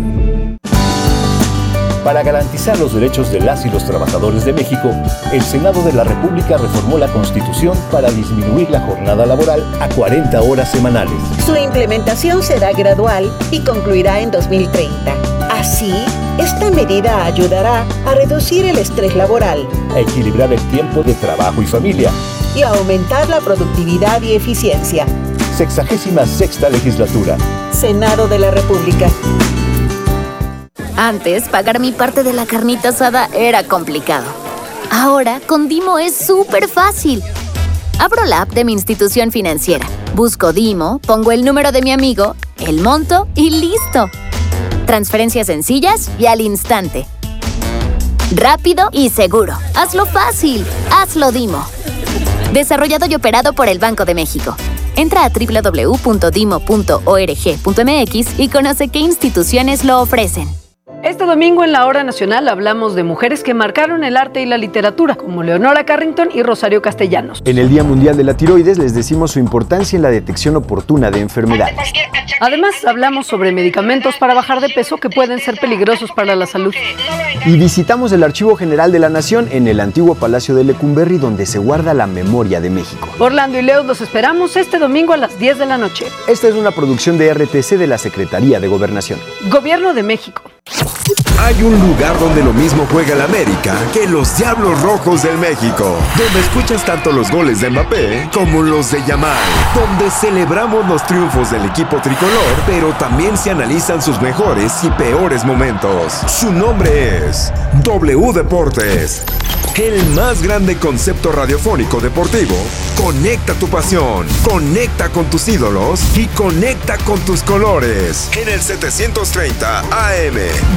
Para garantizar los derechos de las y los trabajadores de México, el Senado de la República reformó la Constitución para disminuir la jornada laboral a cuarenta horas semanales.
Su implementación será gradual y concluirá en dos mil treinta. Así, esta medida ayudará a reducir el estrés laboral,
a equilibrar el tiempo de trabajo y familia
y a aumentar la productividad y eficiencia.
Sexagésima sexta legislatura.
Senado de la República.
Antes, pagar mi parte de la carnita asada era complicado. Ahora, con Dimo es súper fácil. Abro la app de mi institución financiera, busco Dimo, pongo el número de mi amigo, el monto y ¡listo! Transferencias sencillas y al instante. Rápido y seguro. Hazlo fácil. Hazlo Dimo. Desarrollado y operado por el Banco de México. Entra a doble u doble u doble u punto dimo punto org punto m x y conoce qué instituciones lo ofrecen.
Este domingo en la Hora Nacional hablamos de mujeres que marcaron el arte y la literatura, como Leonora Carrington y Rosario Castellanos.
En el Día Mundial de la Tiroides les decimos su importancia en la detección oportuna de enfermedades.
Además, hablamos sobre medicamentos para bajar de peso que pueden ser peligrosos para la salud.
Y visitamos el Archivo General de la Nación en el antiguo Palacio de Lecumberri, donde se guarda la memoria de México.
Orlando y Leo los esperamos este domingo a las diez de la noche.
Esta es una producción de R T C de la Secretaría de Gobernación.
Gobierno de México.
Hay un lugar donde lo mismo juega el América que los Diablos Rojos del México, donde escuchas tanto los goles de Mbappé como los de Yamal, donde celebramos los triunfos del equipo tricolor, pero también se analizan sus mejores y peores momentos. Su nombre es W Deportes. El más grande concepto radiofónico deportivo. Conecta tu pasión, conecta con tus ídolos y conecta con tus colores. En el setecientos treinta A M,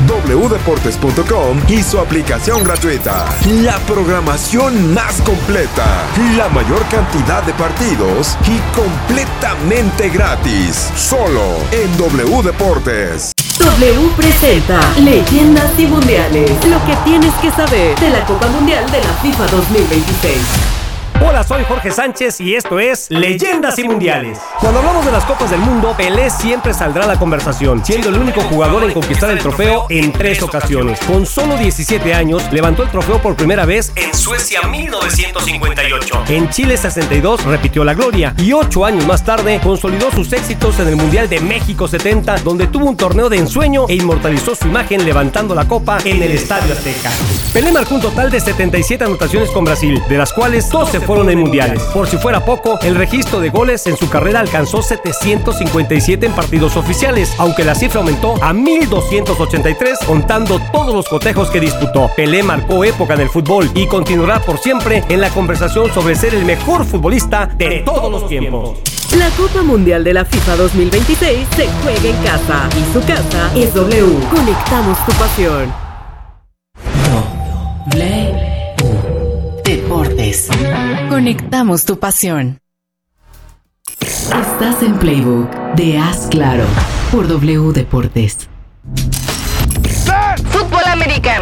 w deportes punto com y su aplicación gratuita. La programación más completa, la mayor cantidad de partidos y completamente gratis. Solo en W Deportes.
W presenta Leyendas y Mundiales. Lo que tienes que saber de la Copa Mundial de la FIFA dos mil veintiséis.
Hola, soy Jorge Sánchez y esto es Leyendas y Mundiales. Cuando hablamos de las Copas del Mundo, Pelé siempre saldrá a la conversación, siendo el único jugador en conquistar el trofeo en tres ocasiones. Con solo diecisiete años, levantó el trofeo por primera vez en Suecia mil novecientos cincuenta y ocho. En Chile sesenta y dos repitió la gloria y ocho años más tarde consolidó sus éxitos en el Mundial de México setenta, donde tuvo un torneo de ensueño e inmortalizó su imagen levantando la copa en el Estadio Azteca. Pelé marcó un total de setenta y siete anotaciones con Brasil, de las cuales doce fueron en mundiales. Por si fuera poco, el registro de goles en su carrera alcanzó setecientos cincuenta y siete en partidos oficiales, aunque la cifra aumentó a mil doscientos ochenta y tres contando todos los cotejos que disputó. Pelé marcó época en el fútbol y continuará por siempre en la conversación sobre ser el mejor futbolista de todos los tiempos.
La Copa Mundial de la FIFA dos mil veintiséis se juega en casa y su casa es W. Conectamos tu pasión. Deportes. Conectamos tu pasión. Estás en Playbook de Haz Claro por W Deportes.
Fútbol americano.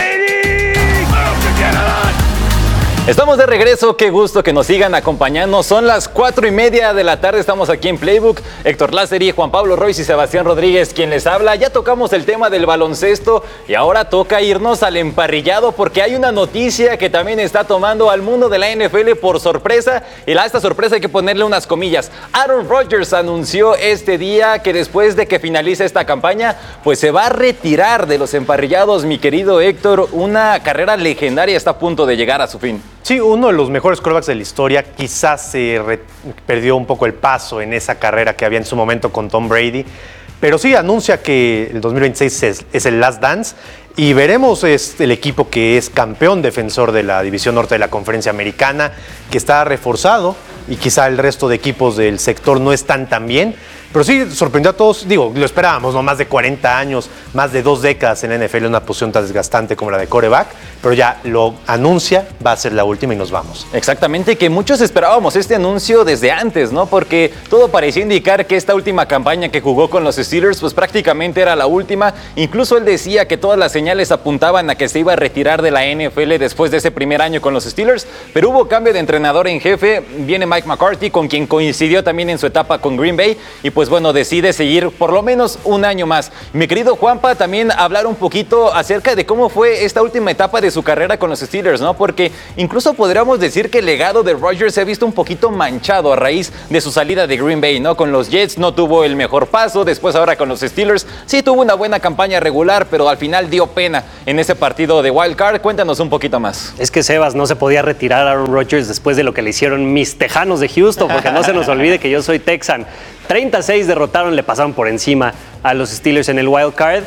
Estamos de regreso, qué gusto que nos sigan acompañando. Son las cuatro y media de la tarde, estamos aquí en Playbook. Héctor Lázari, Juan Pablo Royce y Sebastián Rodríguez, quien les habla. Ya tocamos el tema del baloncesto y ahora toca irnos al emparrillado porque hay una noticia que también está tomando al mundo de la N F L por sorpresa. Y a esta sorpresa hay que ponerle unas comillas. Aaron Rodgers anunció este día que después de que finalice esta campaña, pues se va a retirar de los emparrillados, mi querido Héctor. Una carrera legendaria está a punto de llegar a su fin.
Sí, uno de los mejores quarterbacks de la historia. Quizás se re- perdió un poco el paso en esa carrera que había en su momento con Tom Brady. Pero sí, anuncia que el dos mil veintiséis es, es el Last Dance. Y veremos es el equipo que es campeón defensor de la División Norte de la Conferencia Americana, que está reforzado y quizá el resto de equipos del sector no están tan bien. Pero sí, sorprendió a todos. Digo, lo esperábamos, ¿no? Más de cuarenta años, más de dos décadas en la N F L, una posición tan desgastante como la de quarterback. Pero ya lo anuncia, va a ser la última y nos vamos.
Exactamente, que muchos esperábamos este anuncio desde antes, ¿no? Porque todo parecía indicar que esta última campaña que jugó con los Steelers, pues prácticamente era la última. Incluso él decía que todas las señales apuntaban a que se iba a retirar de la N F L después de ese primer año con los Steelers. Pero hubo cambio de entrenador en jefe. Viene Mike McCarthy, con quien coincidió también en su etapa con Green Bay. Y pues bueno, decide seguir por lo menos un año más. Mi querido Juanpa, también hablar un poquito acerca de cómo fue esta última etapa de su carrera con los Steelers, ¿no? Porque incluso podríamos decir que el legado de Rodgers se ha visto un poquito manchado a raíz de su salida de Green Bay, ¿no? Con los Jets no tuvo el mejor paso, después ahora con los Steelers sí tuvo una buena campaña regular, pero al final dio pena en ese partido de Wild Card. Cuéntanos un poquito más.
Es que Sebas, no se podía retirar a Aaron Rodgers después de lo que le hicieron mis Tejanos de Houston, porque no se nos olvide que yo soy Texan. treinta y seis derrotaron, le pasaron por encima a los Steelers en el Wild Card.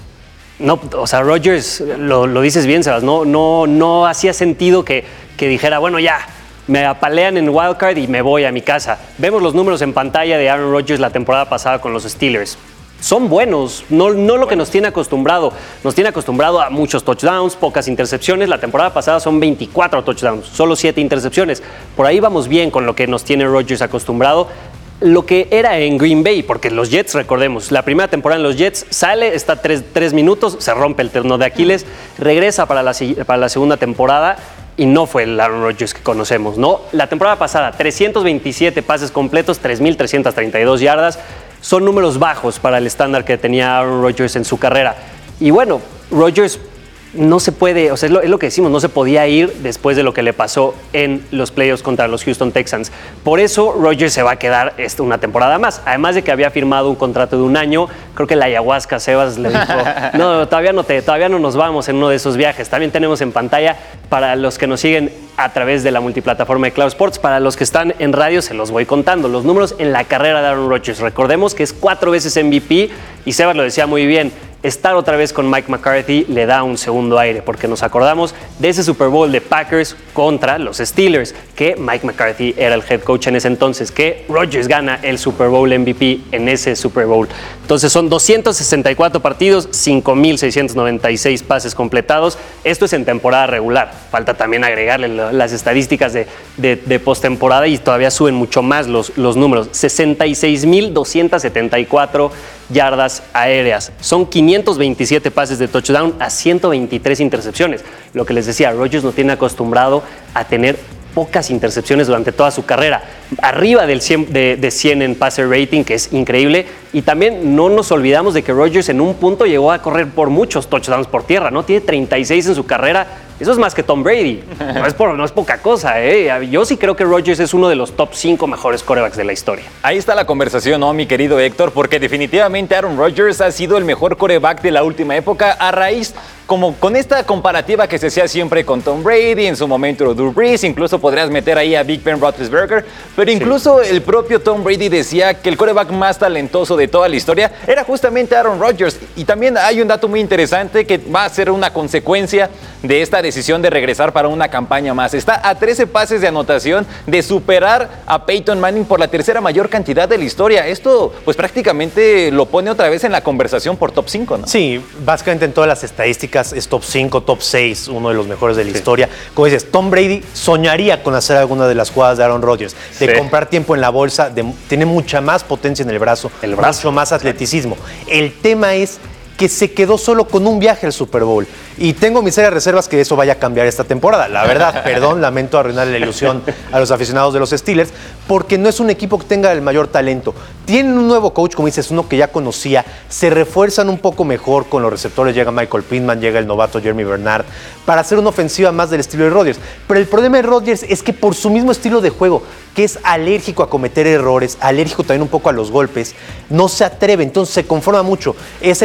No, o sea, Rodgers, lo, lo dices bien, Sebas, no, no, no hacía sentido que, que dijera, bueno, ya, me apalean en Wild Card y me voy a mi casa. Vemos los números en pantalla de Aaron Rodgers la temporada pasada con los Steelers. Son buenos, no, no lo que nos tiene acostumbrado. Nos tiene acostumbrado a muchos touchdowns, pocas intercepciones. La temporada pasada son veinticuatro touchdowns, solo siete intercepciones. Por ahí vamos bien con lo que nos tiene Rodgers acostumbrado. Lo que era en Green Bay, porque los Jets, recordemos, la primera temporada en los Jets sale, está tres, tres minutos, se rompe el tendón de Aquiles, regresa para la, para la segunda temporada y no fue el Aaron Rodgers que conocemos, ¿no? La temporada pasada, trescientos veintisiete pases completos, tres mil trescientas treinta y dos yardas, son números bajos para el estándar que tenía Aaron Rodgers en su carrera. Y bueno, Rodgers no se puede, o sea, es lo, es lo que decimos, no se podía ir después de lo que le pasó en los playoffs contra los Houston Texans. Por eso Rodgers se va a quedar esta, una temporada más. Además de que había firmado un contrato de un año, creo que la ayahuasca, Sebas, le dijo, no, todavía no, te, todavía no nos vamos en uno de esos viajes. También tenemos en pantalla, para los que nos siguen a través de la multiplataforma de Claro Sports, para los que están en radio se los voy contando. Los números en la carrera de Aaron Rodgers. Recordemos que es cuatro veces M V P y Sebas lo decía muy bien. Estar otra vez con Mike McCarthy le da un segundo aire, porque nos acordamos de ese Super Bowl de Packers contra los Steelers, que Mike McCarthy era el head coach en ese entonces, que Rodgers gana el Super Bowl M V P en ese Super Bowl. Entonces son doscientos sesenta y cuatro partidos, cinco mil seiscientos noventa y seis pases completados. Esto es en temporada regular. Falta también agregarle las estadísticas de, de, de postemporada y todavía suben mucho más los, los números. sesenta y seis mil doscientos setenta y cuatro yardas aéreas. Son quinientos veintisiete pases de touchdown a ciento veintitrés intercepciones. Lo que les decía, Rodgers no tiene acostumbrado a tener pocas intercepciones durante toda su carrera. Arriba del cien, de, de cien en passer rating, que es increíble. Y también no nos olvidamos de que Rodgers en un punto llegó a correr por muchos touchdowns por tierra, ¿no? Tiene treinta y seis en su carrera. Eso es más que Tom Brady. No es, por, no es poca cosa, ¿eh? Yo sí creo que Rodgers es uno de los top cinco mejores quarterbacks de la historia.
Ahí está la conversación, ¿no, mi querido Héctor? Porque definitivamente Aaron Rodgers ha sido el mejor quarterback de la última época a raíz, como con esta comparativa que se hacía siempre con Tom Brady, en su momento Drew Brees, incluso podrías meter ahí a Big Ben Roethlisberger, pero incluso sí. El propio Tom Brady decía que el quarterback más talentoso de toda la historia era justamente Aaron Rodgers. Y también hay un dato muy interesante que va a ser una consecuencia de esta decisión de regresar para una campaña más. Está a trece pases de anotación de superar a Peyton Manning por la tercera mayor cantidad de la historia. Esto pues prácticamente lo pone otra vez en la conversación por top cinco, ¿no?
Sí, básicamente en todas las estadísticas es top cinco, top seis, uno de los mejores de la sí. historia. Como dices, Tom Brady soñaría con hacer alguna de las jugadas de Aaron Rodgers, de sí. comprar tiempo en la bolsa, de, tiene mucha más potencia en el brazo, el brazo, mucho más atleticismo. El tema es que se quedó solo con un viaje al Super Bowl. Y tengo mis serias reservas que eso vaya a cambiar esta temporada. La verdad, perdón, lamento arruinarle la ilusión a los aficionados de los Steelers, porque no es un equipo que tenga el mayor talento. Tienen un nuevo coach, como dices, uno que ya conocía, se refuerzan un poco mejor con los receptores, llega Michael Pittman, llega el novato Jeremy Bernard, para hacer una ofensiva más del estilo de Rodgers. Pero el problema de Rodgers es que por su mismo estilo de juego, que es alérgico a cometer errores, alérgico también un poco a los golpes, no se atreve, entonces se conforma mucho. Es el quarterback que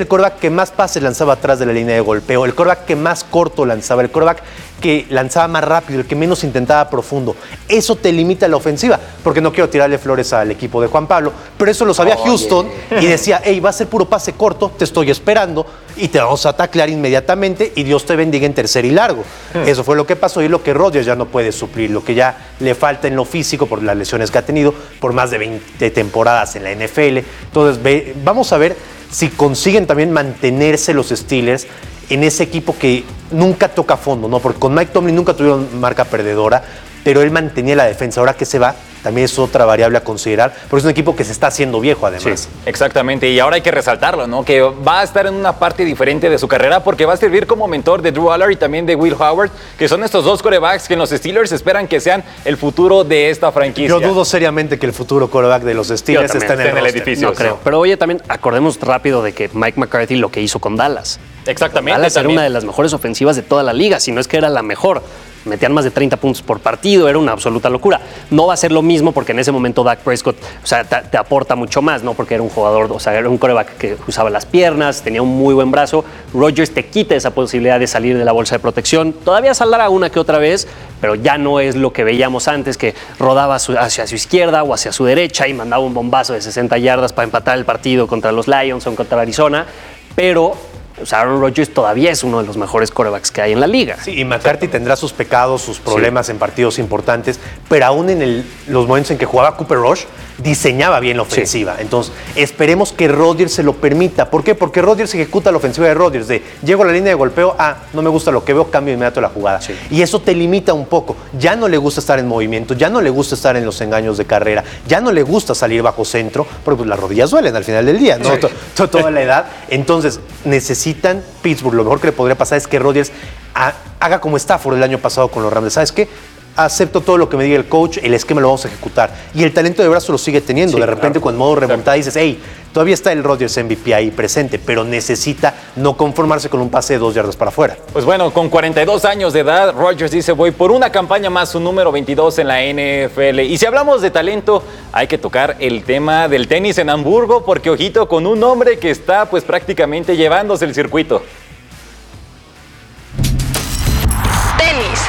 que más pases lanzaba atrás de la línea de golpeo, el quarterback que más corto lanzaba, el quarterback que lanzaba más rápido, el que menos intentaba profundo. Eso te limita la ofensiva, porque no quiero tirarle flores al equipo de Juan Pablo, pero eso lo sabía oh, Houston yeah. y decía, hey, va a ser puro pase corto, te estoy esperando y te vamos a taclear inmediatamente y Dios te bendiga en tercer y largo. Hmm. Eso fue lo que pasó y lo que Rodgers ya no puede suplir, lo que ya le falta en lo físico por las lesiones que ha tenido por más de veinte temporadas en la N F L. Entonces, ve, vamos a ver si consiguen también mantenerse los Steelers en ese equipo que nunca toca fondo, ¿no? Porque con Mike Tomlin nunca tuvieron marca perdedora, pero él mantenía la defensa. Ahora que se va, también es otra variable a considerar, porque es un equipo que se está haciendo viejo además.
Sí, exactamente, y ahora hay que resaltarlo, ¿no? Que va a estar en una parte diferente de su carrera porque va a servir como mentor de Drew Aller y también de Will Howard, que son estos dos quarterbacks que en los Steelers esperan que sean el futuro de esta franquicia.
Yo dudo seriamente que el futuro quarterback de los Steelers esté en el, en el edificio.
No creo, pero oye, también acordemos rápido de que Mike McCarthy lo que hizo con Dallas.
Exactamente.
Dallas era una de las mejores ofensivas de toda la liga, si no es que era la mejor. Metían más de treinta puntos por partido, era una absoluta locura. No va a ser lo mismo porque en ese momento Dak Prescott, o sea, te, te aporta mucho más, ¿no? Porque era un jugador, o sea, era un quarterback que usaba las piernas, tenía un muy buen brazo. Rodgers te quita esa posibilidad de salir de la bolsa de protección. Todavía saldrá una que otra vez, pero ya no es lo que veíamos antes, que rodaba hacia su izquierda o hacia su derecha y mandaba un bombazo de sesenta yardas para empatar el partido contra los Lions o contra Arizona. Pero o sea, Aaron Rodgers todavía es uno de los mejores quarterbacks que hay en la liga.
Sí, y McCarthy tendrá sus pecados, sus problemas sí. en partidos importantes, pero aún en el, los momentos en que jugaba Cooper Rush, diseñaba bien la ofensiva. Sí. Entonces, esperemos que Rodgers se lo permita. ¿Por qué? Porque Rodgers ejecuta la ofensiva de Rodgers, de llego a la línea de golpeo, ah, no me gusta lo que veo, cambio inmediato la jugada. Sí. Y eso te limita un poco. Ya no le gusta estar en movimiento, ya no le gusta estar en los engaños de carrera, ya no le gusta salir bajo centro, porque pues, las rodillas duelen al final del día, ¿no? Sí. Toda la edad. Entonces, necesitan Pittsburgh. Lo mejor que le podría pasar es que Rodgers ha, haga como Stafford el año pasado con los Rams. ¿Sabes qué? Acepto todo lo que me diga el coach, el esquema lo vamos a ejecutar. Y el talento de brazo lo sigue teniendo. Sí, de repente, claro. Cuando modo remontada dices, hey, todavía está el Rodgers M V P ahí presente, pero necesita no conformarse con un pase de dos yardas para afuera.
Pues bueno, con cuarenta y dos años de edad, Rodgers dice, voy por una campaña más, su número veintidós en la N F L. Y si hablamos de talento, hay que tocar el tema del tenis en Hamburgo, porque ojito con un hombre que está pues prácticamente llevándose el circuito.
Tenis.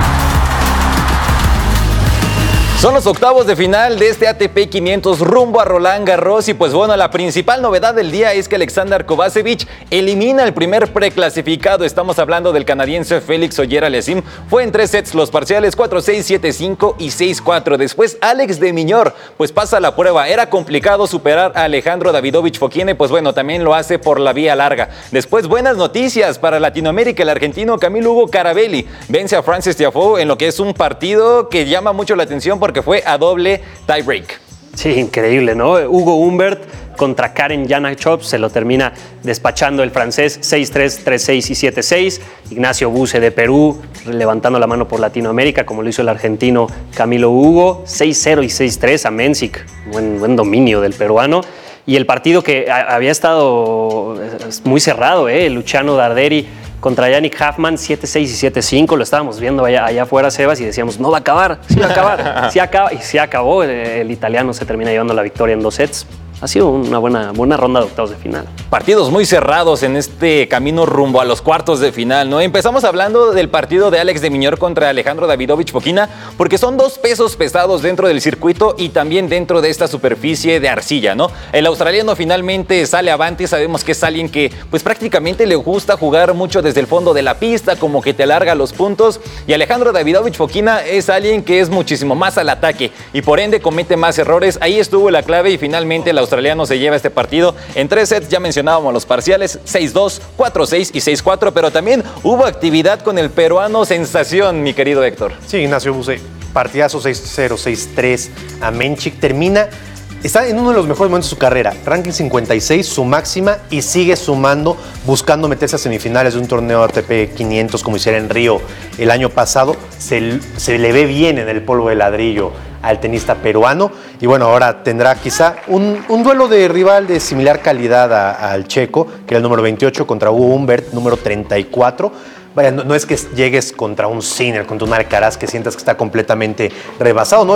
Son los octavos de final de este A T P quinientos rumbo a Roland Garros y pues bueno, la principal novedad del día es que Alexander Kovacevic elimina el primer preclasificado. Estamos hablando del canadiense Félix Auger-Aliassime. Fue en tres sets los parciales, cuatro seis, siete cinco y seis cuatro. Después Alex de Minaur pues pasa la prueba. Era complicado superar a Alejandro Davidovich Fokine, pues bueno, también lo hace por la vía larga. Después buenas noticias para Latinoamérica. El argentino Camilo Hugo Carabelli vence a Frances Tiafoe en lo que es un partido que llama mucho la atención porque que fue a doble tiebreak.
Sí, increíble, ¿no? Hugo Humbert contra Karen Janachov se lo termina despachando el francés seis tres, tres seis y siete seis. Ignacio Buse de Perú levantando la mano por Latinoamérica, como lo hizo el argentino Camilo Hugo, seis cero y seis tres a Mensik. Buen, buen dominio del peruano. Y el partido que a, había estado muy cerrado, ¿eh? Luciano Darderi contra Yannick Hoffman, siete seis y siete cinco. Lo estábamos viendo allá, allá afuera, Sebas, y decíamos, no va a acabar, sí va a acabar. Sí acaba, y sí acabó. El, el italiano se termina llevando la victoria en dos sets. Ha sido una buena, buena ronda de octavos de final.
Partidos muy cerrados en este camino rumbo a los cuartos de final, ¿no? Empezamos hablando del partido de Alex de Minaur contra Alejandro Davidovich Fokina, porque son dos pesos pesados dentro del circuito y también dentro de esta superficie de arcilla, ¿no? El australiano finalmente sale avante. Sabemos que es alguien que pues prácticamente le gusta jugar mucho desde el fondo de la pista, como que te alarga los puntos. Y Alejandro Davidovich Fokina es alguien que es muchísimo más al ataque y por ende comete más errores. Ahí estuvo la clave y finalmente el australiano se lleva este partido en tres sets. Ya mencionábamos los parciales, seis dos, cuatro seis y seis cuatro, pero también hubo actividad con el peruano sensación, mi querido Héctor.
Sí, Ignacio Buse, partidazo seis cero, seis tres a Mensik. Termina, está en uno de los mejores momentos de su carrera, ranking cincuenta y seis, su máxima, y sigue sumando, buscando meterse a semifinales de un torneo A T P quinientos como hiciera en Río el año pasado. Se, se le ve bien en el polvo de ladrillo al tenista peruano, y bueno, ahora tendrá quizá un, un duelo de rival de similar calidad a, al checo, que era el número veintiocho, contra Hugo Humbert, número treinta y cuatro. Vaya, no, no es que llegues contra un Sinner, contra un Alcaraz, que sientas que está completamente rebasado, ¿no?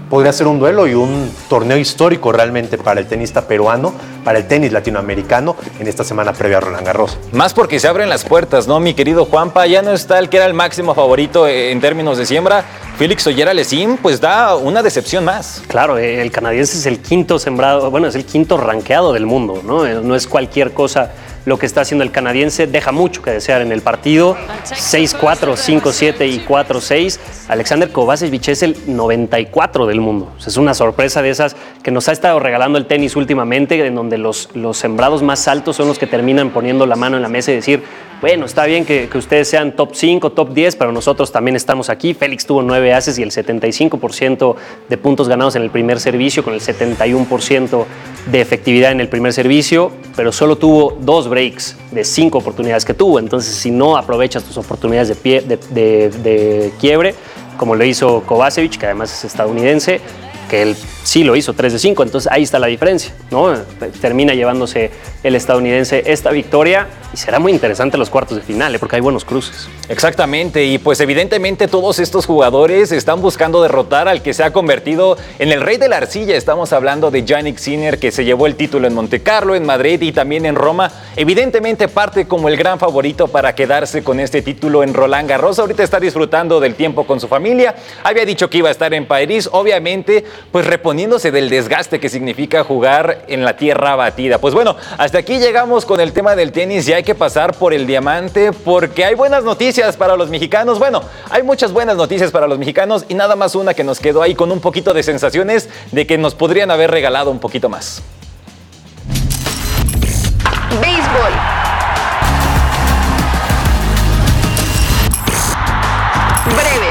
podría ser un duelo y un torneo histórico realmente para el tenista peruano, para el tenis latinoamericano en esta semana previa a Roland Garros.
Más porque se abren las puertas, ¿no, mi querido Juanpa? Ya no está el que era el máximo favorito en términos de siembra. Félix Auger-Aliassime, pues da una decepción más.
Claro, el canadiense es el quinto sembrado, bueno, es el quinto rankeado del mundo, ¿no? No es cualquier cosa lo que está haciendo el canadiense, deja mucho que desear en el partido. seis cuatro, cinco siete y cuatro seis. Alexander Kovacevic es el noventa y cuatro del mundo. O sea, es una sorpresa de esas que nos ha estado regalando el tenis últimamente, en donde los, los sembrados más altos son los que terminan poniendo la mano en la mesa y decir, bueno, está bien que, que ustedes sean top cinco, top diez, pero nosotros también estamos aquí. Félix tuvo nueve aces y el setenta y cinco por ciento de puntos ganados en el primer servicio, con el setenta y uno por ciento de efectividad en el primer servicio, pero solo tuvo dos breaks de cinco oportunidades que tuvo. Entonces, si no aprovechas tus oportunidades de, pie, de, de, de quiebre, como lo hizo Kovacevic, que además es estadounidense, que él sí lo hizo tres de cinco, entonces ahí está la diferencia, ¿no? Termina llevándose el estadounidense esta victoria y será muy interesante los cuartos de final, ¿eh? Porque hay buenos cruces.
Exactamente, y pues evidentemente todos estos jugadores están buscando derrotar al que se ha convertido en el rey de la arcilla. Estamos hablando de Jannik Sinner, que se llevó el título en Monte Carlo, en Madrid y también en Roma. Evidentemente parte como el gran favorito para quedarse con este título en Roland Garros. Ahorita está disfrutando del tiempo con su familia. Había dicho que iba a estar en París, obviamente, pues reponiéndose del desgaste que significa jugar en la tierra batida. Pues bueno, hasta aquí llegamos con el tema del tenis. Ya hay que pasar por el diamante porque hay buenas noticias para los mexicanos. Bueno, hay muchas buenas noticias para los mexicanos y nada más una que nos quedó ahí con un poquito de sensaciones de que nos podrían haber regalado un poquito más.
Béisbol. Breves.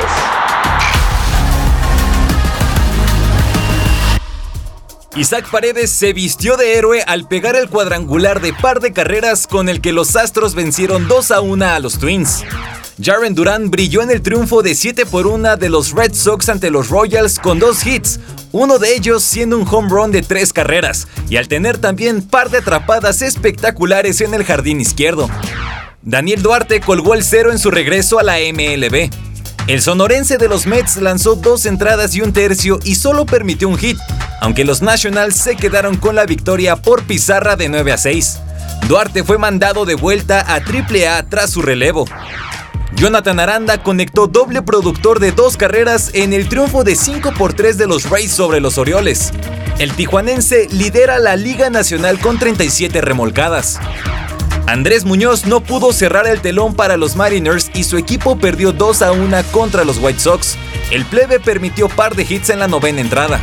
Isaac Paredes se vistió de héroe al pegar el cuadrangular de par de carreras con el que los Astros vencieron dos a uno a los Twins. Jarren Duran brilló en el triunfo de siete por uno de los Red Sox ante los Royals con dos hits, uno de ellos siendo un home run de tres carreras, y al tener también par de atrapadas espectaculares en el jardín izquierdo. Daniel Duarte colgó el cero en su regreso a la M L B. El sonorense de los Mets lanzó dos entradas y un tercio y solo permitió un hit, aunque los Nationals se quedaron con la victoria por pizarra de nueve a seis. Duarte fue mandado de vuelta a triple A tras su relevo. Jonathan Aranda conectó doble productor de dos carreras en el triunfo de cinco por tres de los Rays sobre los Orioles. El tijuanense lidera la Liga Nacional con treinta y siete remolcadas. Andrés Muñoz no pudo cerrar el telón para los Mariners y su equipo perdió dos a uno contra los White Sox. El plebe permitió par de hits en la novena entrada.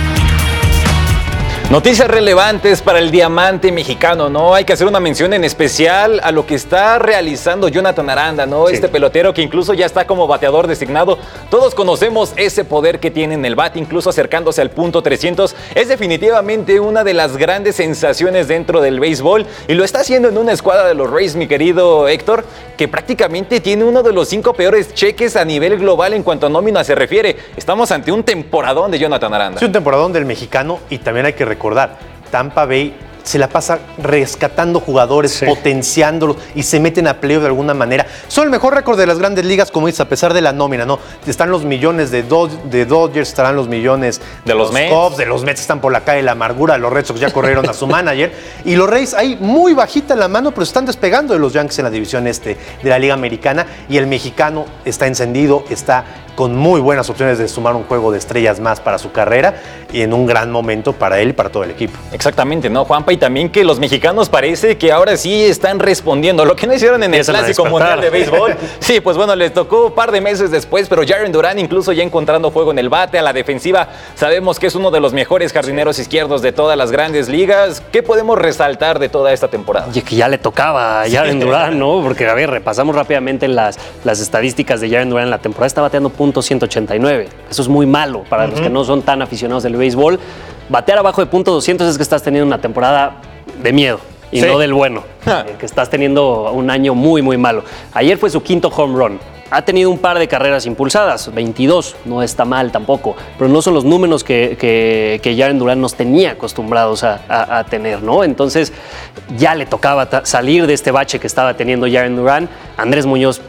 Noticias relevantes para el diamante mexicano, ¿no? Hay que hacer una mención en especial a lo que está realizando Jonathan Aranda, ¿no? Sí. Este pelotero que incluso ya está como bateador designado. Todos conocemos ese poder que tiene en el bate, incluso acercándose al punto trescientos. Es definitivamente una de las grandes sensaciones dentro del béisbol y lo está haciendo en una escuadra de los Rays, mi querido Héctor, que prácticamente tiene uno de los cinco peores cheques a nivel global en cuanto a nómina se refiere. Estamos ante un temporadón de Jonathan Aranda.
Sí, un temporadón del mexicano y también hay que recordar, Tampa Bay se la pasa rescatando jugadores, sí. potenciándolos y se meten a playoff de alguna manera. Son el mejor récord de las grandes ligas, como dices, a pesar de la nómina, ¿no? Están los millones de, Do- de Dodgers, estarán los millones
de, de los, los Mets.
Cubs, de los Mets están por la calle de la amargura, los Red Sox ya corrieron a su manager y los Rays ahí muy bajita en la mano, pero están despegando de los Yankees en la división este de la Liga Americana y el mexicano está encendido, está con muy buenas opciones de sumar un juego de estrellas más para su carrera y en un gran momento para él y para todo el equipo.
Exactamente, ¿no, Juanpa? Y también que los mexicanos parece que ahora sí están respondiendo lo que no hicieron en el Clásico Mundial de Béisbol. Sí, pues bueno, les tocó un par de meses después, pero Jarren Duran incluso ya encontrando juego en el bate, a la defensiva. Sabemos que es uno de los mejores jardineros izquierdos de todas las grandes ligas. ¿Qué podemos resaltar de toda esta temporada?
Y que ya le tocaba a Jarren Duran, ¿no? Porque, a ver, repasamos rápidamente las, las estadísticas de Jarren Duran en la temporada. Está bateando punto ciento ochenta y nueve. Eso es muy malo para uh-huh. los que no son tan aficionados del béisbol. Batear abajo de punto doscientos es que estás teniendo una temporada de miedo y sí. no del bueno, eh, que estás teniendo un año muy, muy malo. Ayer fue su quinto home run. Ha tenido un par de carreras impulsadas, veintidós, no está mal tampoco, pero no son los números que, que, que Jarren Duran nos tenía acostumbrados a, a, a tener, ¿no? Entonces ya le tocaba ta- salir de este bache que estaba teniendo Jarren Duran. Andrés Muñoz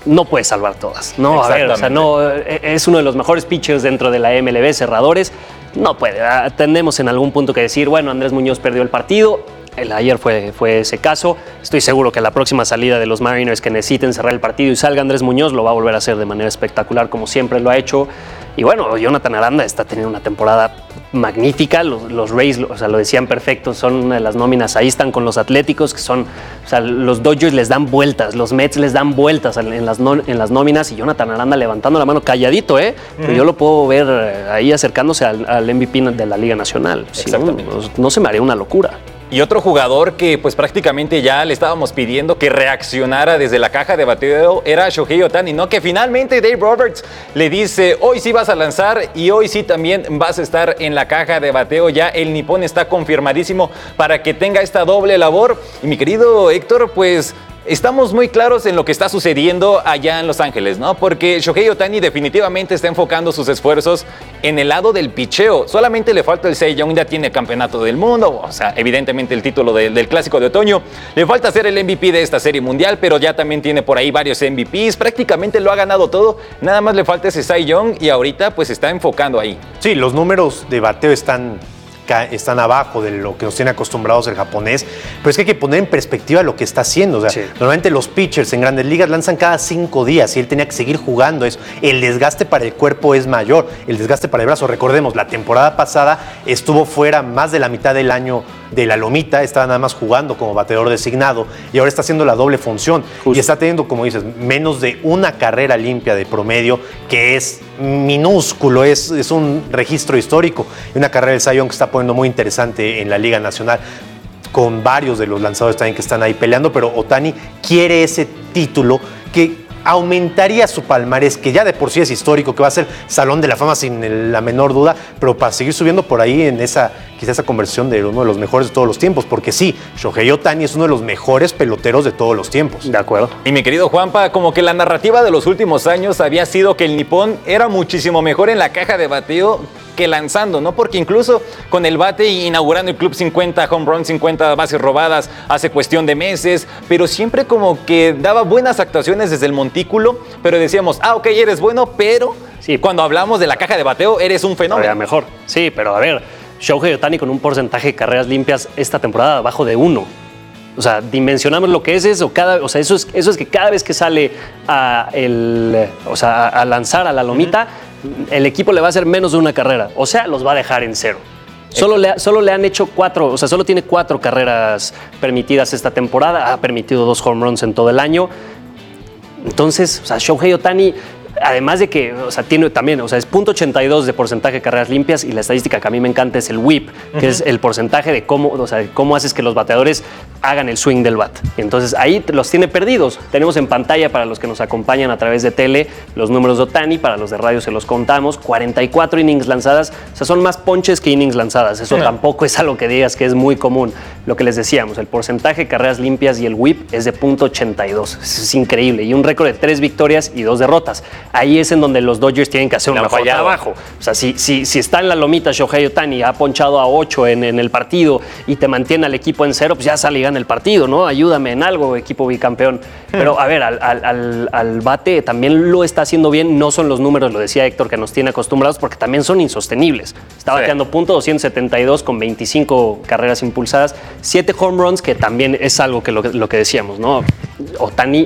no puede salvar todas. No, a ver, o sea, no, es uno de los mejores pitchers dentro de la M L B, cerradores. No puede. Tenemos en algún punto que decir, bueno, Andrés Muñoz perdió el partido. El ayer fue, fue ese caso. Estoy seguro que la próxima salida de los Mariners que necesiten cerrar el partido y salga Andrés Muñoz lo va a volver a hacer de manera espectacular como siempre lo ha hecho. Y bueno, Jonathan Aranda está teniendo una temporada magnífica. Los, los Rays, o sea, lo decían perfecto, son una de las nóminas. Ahí están con los Atléticos, que son, o sea, los Dodgers les dan vueltas, los Mets les dan vueltas en las, no, en las nóminas y Jonathan Aranda levantando la mano calladito, ¿eh? Mm. Pero yo lo puedo ver ahí acercándose al, al M V P de la Liga Nacional. Si no, no, no se me haría una locura.
Y otro jugador que pues prácticamente ya le estábamos pidiendo que reaccionara desde la caja de bateo era Shohei Ohtani, ¿no? Que finalmente Dave Roberts le dice, hoy sí vas a lanzar y hoy sí también vas a estar en la caja de bateo. Ya el nipón está confirmadísimo para que tenga esta doble labor. Y mi querido Héctor, pues estamos muy claros en lo que está sucediendo allá en Los Ángeles, ¿no? Porque Shohei Ohtani definitivamente está enfocando sus esfuerzos en el lado del picheo. Solamente le falta el Cy Young, ya tiene el campeonato del mundo, o sea, evidentemente el título de, del Clásico de Otoño. Le falta ser el M V P de esta Serie Mundial, pero ya también tiene por ahí varios M V Ps. Prácticamente lo ha ganado todo. Nada más le falta ese Cy Young y ahorita pues está enfocando ahí.
Sí, los números de bateo están... están abajo de lo que nos tiene acostumbrados el japonés, pero es que hay que poner en perspectiva lo que está haciendo. O sea, sí. Normalmente los pitchers en grandes ligas lanzan cada cinco días y él tenía que seguir jugando eso. El desgaste para el cuerpo es mayor, el desgaste para el brazo. Recordemos, la temporada pasada estuvo fuera más de la mitad del año de la lomita, estaba nada más jugando como bateador designado y ahora está haciendo la doble función. Justo. Y está teniendo, como dices, menos de una carrera limpia de promedio, que es minúsculo, es, es un registro histórico. Y una carrera del Cy Young que está poniendo muy interesante en la Liga Nacional, con varios de los lanzadores también que están ahí peleando, pero Ohtani quiere ese título que aumentaría su palmarés, que ya de por sí es histórico, que va a ser Salón de la Fama sin el, la menor duda, pero para seguir subiendo por ahí en esa, quizás esa conversión de uno de los mejores de todos los tiempos, porque sí, Shohei Ohtani es uno de los mejores peloteros de todos los tiempos.
De acuerdo.
Y mi querido Juanpa, como que la narrativa de los últimos años había sido que el nipón era muchísimo mejor en la caja de bateo que lanzando, ¿no? Porque incluso con el bate inaugurando el Club cincuenta, home run, cincuenta bases robadas hace cuestión de meses, pero siempre como que daba buenas actuaciones desde el montículo, pero decíamos, ah, ok, eres bueno, pero sí, cuando hablamos de la caja de bateo eres un fenómeno.
Todavía mejor, sí, pero a ver, Shohei Ohtani con un porcentaje de carreras limpias esta temporada abajo de uno. O sea, dimensionamos lo que es eso. Cada, o sea, eso es, eso es que cada vez que sale a, el, o sea, a lanzar a la lomita, uh-huh, el equipo le va a hacer menos de una carrera. O sea, los va a dejar en cero. Solo le, solo le han hecho cuatro, o sea, solo tiene cuatro carreras permitidas esta temporada. Ha permitido dos home runs en todo el año. Entonces, o sea, Shohei Ohtani, además de que, o sea, tiene también, o sea, es punto ochenta y dos de porcentaje de carreras limpias, y la estadística que a mí me encanta es el whip, que uh-huh, es el porcentaje de cómo, o sea, cómo haces que los bateadores hagan el swing del bat. Entonces ahí los tiene perdidos. Tenemos en pantalla, para los que nos acompañan a través de tele, los números de Ohtani, para los de radio se los contamos, cuarenta y cuatro innings lanzadas, o sea, son más ponches que innings lanzadas. Eso uh-huh, tampoco es algo que digas que es muy común. Lo que les decíamos, el porcentaje de carreras limpias y el whip es de punto ochenta y dos. Eso es increíble. Y un récord de tres victorias y dos derrotas. Ahí es en donde los Dodgers tienen que hacer un mejor trabajo. O sea, si, si, si está en la lomita Shohei Ohtani, ha ponchado a ocho en, en el partido y te mantiene al equipo en cero, pues ya sale y gana el partido, ¿no? Ayúdame en algo, equipo bicampeón. Pero a ver, al, al, al bate también lo está haciendo bien. No son los números, lo decía Héctor, que nos tiene acostumbrados, porque también son insostenibles. Está sí, bateando punto doscientos setenta y dos con veinticinco carreras impulsadas, siete home runs, que también es algo que lo, lo que decíamos, ¿no? Ohtani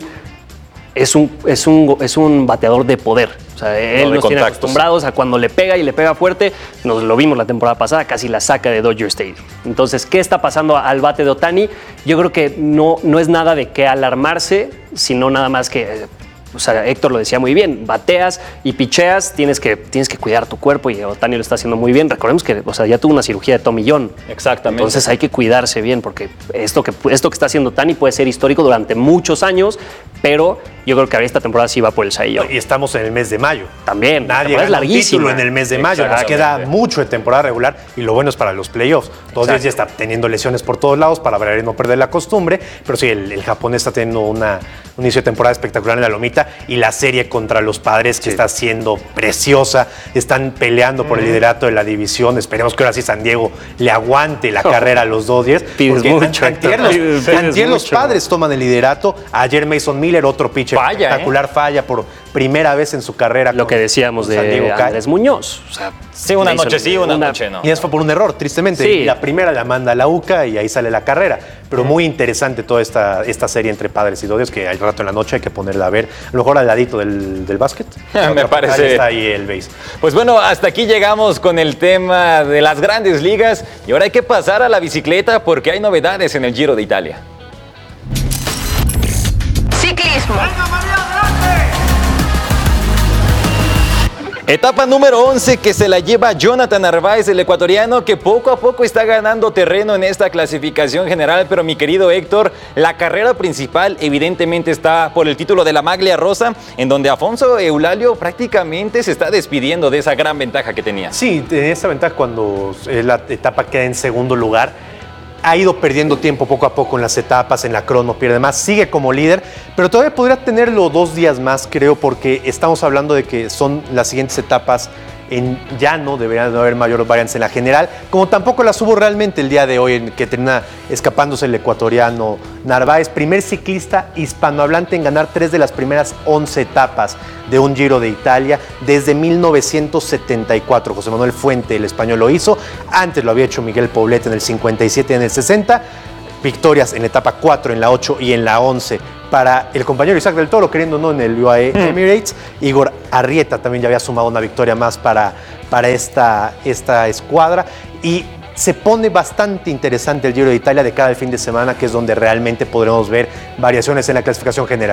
es un, es un, es un bateador de poder. O sea, él no nos tiene acostumbrados a cuando le pega y le pega fuerte. Nos lo vimos la temporada pasada, casi la saca de Dodger Stadium. Entonces, ¿qué está pasando al bate de Ohtani? Yo creo que no, no es nada de qué alarmarse, sino nada más que... O sea, Héctor lo decía muy bien, bateas y picheas, tienes que, tienes que cuidar tu cuerpo, y Ohtani lo está haciendo muy bien. Recordemos que, o sea, ya tuvo una cirugía de Tommy John.
Exactamente.
Entonces hay que cuidarse bien, porque esto que, esto que está haciendo Ohtani puede ser histórico durante muchos años, pero yo creo que ahora esta temporada sí va por el Cy Young.
Y estamos en el mes de mayo.
También.
Nadie gana un título en el mes de mayo. Nos queda mucho de temporada regular y lo bueno es para los playoffs. Todos días ya está teniendo lesiones por todos lados para ver y no perder la costumbre, pero sí, el, el japonés está teniendo una, un inicio de temporada espectacular en la lomita. ciclista, y la serie contra los Padres que sí. está siendo preciosa. Están peleando por el liderato de la división. Esperemos que ahora sí San Diego le aguante la oh. carrera a los Dodgers.
Pides mucho,
antier los, pides, antier los Padres toman el liderato. Ayer Mason Miller, otro pitcher falla, espectacular, ¿eh? falla por primera vez en su carrera.
Lo que decíamos de Diego Andrés Muñoz. O sea,
sí, una noche sí, una, una noche no.
Y eso fue por un error, tristemente. Sí. La primera la manda a la U C A y ahí sale la carrera. Pero muy interesante toda esta, esta serie entre Padres y Dodgers, que al rato en la noche hay que ponerla a ver. A lo mejor al ladito del, del básquet.
Me parece.
Está ahí el base.
Pues bueno, hasta aquí llegamos con el tema de las grandes ligas. Y ahora hay que pasar a la bicicleta porque hay novedades en el Giro de Italia.
Ciclismo.
Etapa número once que se la lleva Jonathan Narváez, el ecuatoriano, que poco a poco está ganando terreno en esta clasificación general. Pero mi querido Héctor, la carrera principal evidentemente está por el título de la Maglia Rosa, en donde Afonso Eulalio prácticamente se está despidiendo de esa gran ventaja que tenía.
Sí, tenía esa ventaja cuando la etapa queda en segundo lugar. Ha ido perdiendo tiempo poco a poco en las etapas, en la crono, pierde más, sigue como líder, pero todavía podría tenerlo dos días más, creo, porque estamos hablando de que son las siguientes etapas en llano, deberían haber mayor varianza en la general, como tampoco las hubo realmente el día de hoy, en que termina escapándose el ecuatoriano Narváez, primer ciclista hispanohablante en ganar tres de las primeras once etapas de un Giro de Italia desde mil novecientos setenta y cuatro. José Manuel Fuente, el español, lo hizo. Antes lo había hecho Miguel Poblet en el cincuenta y siete y en el sesenta. Victorias en la etapa cuatro, en la ocho y en la once para el compañero Isaac del Toro, queriendo no en el U A E Emirates. Mm. Igor Arrieta también ya había sumado una victoria más para, para esta, esta escuadra. Y se pone bastante interesante el Giro de Italia de cara al fin de semana, que es donde realmente podremos ver variaciones en la clasificación general.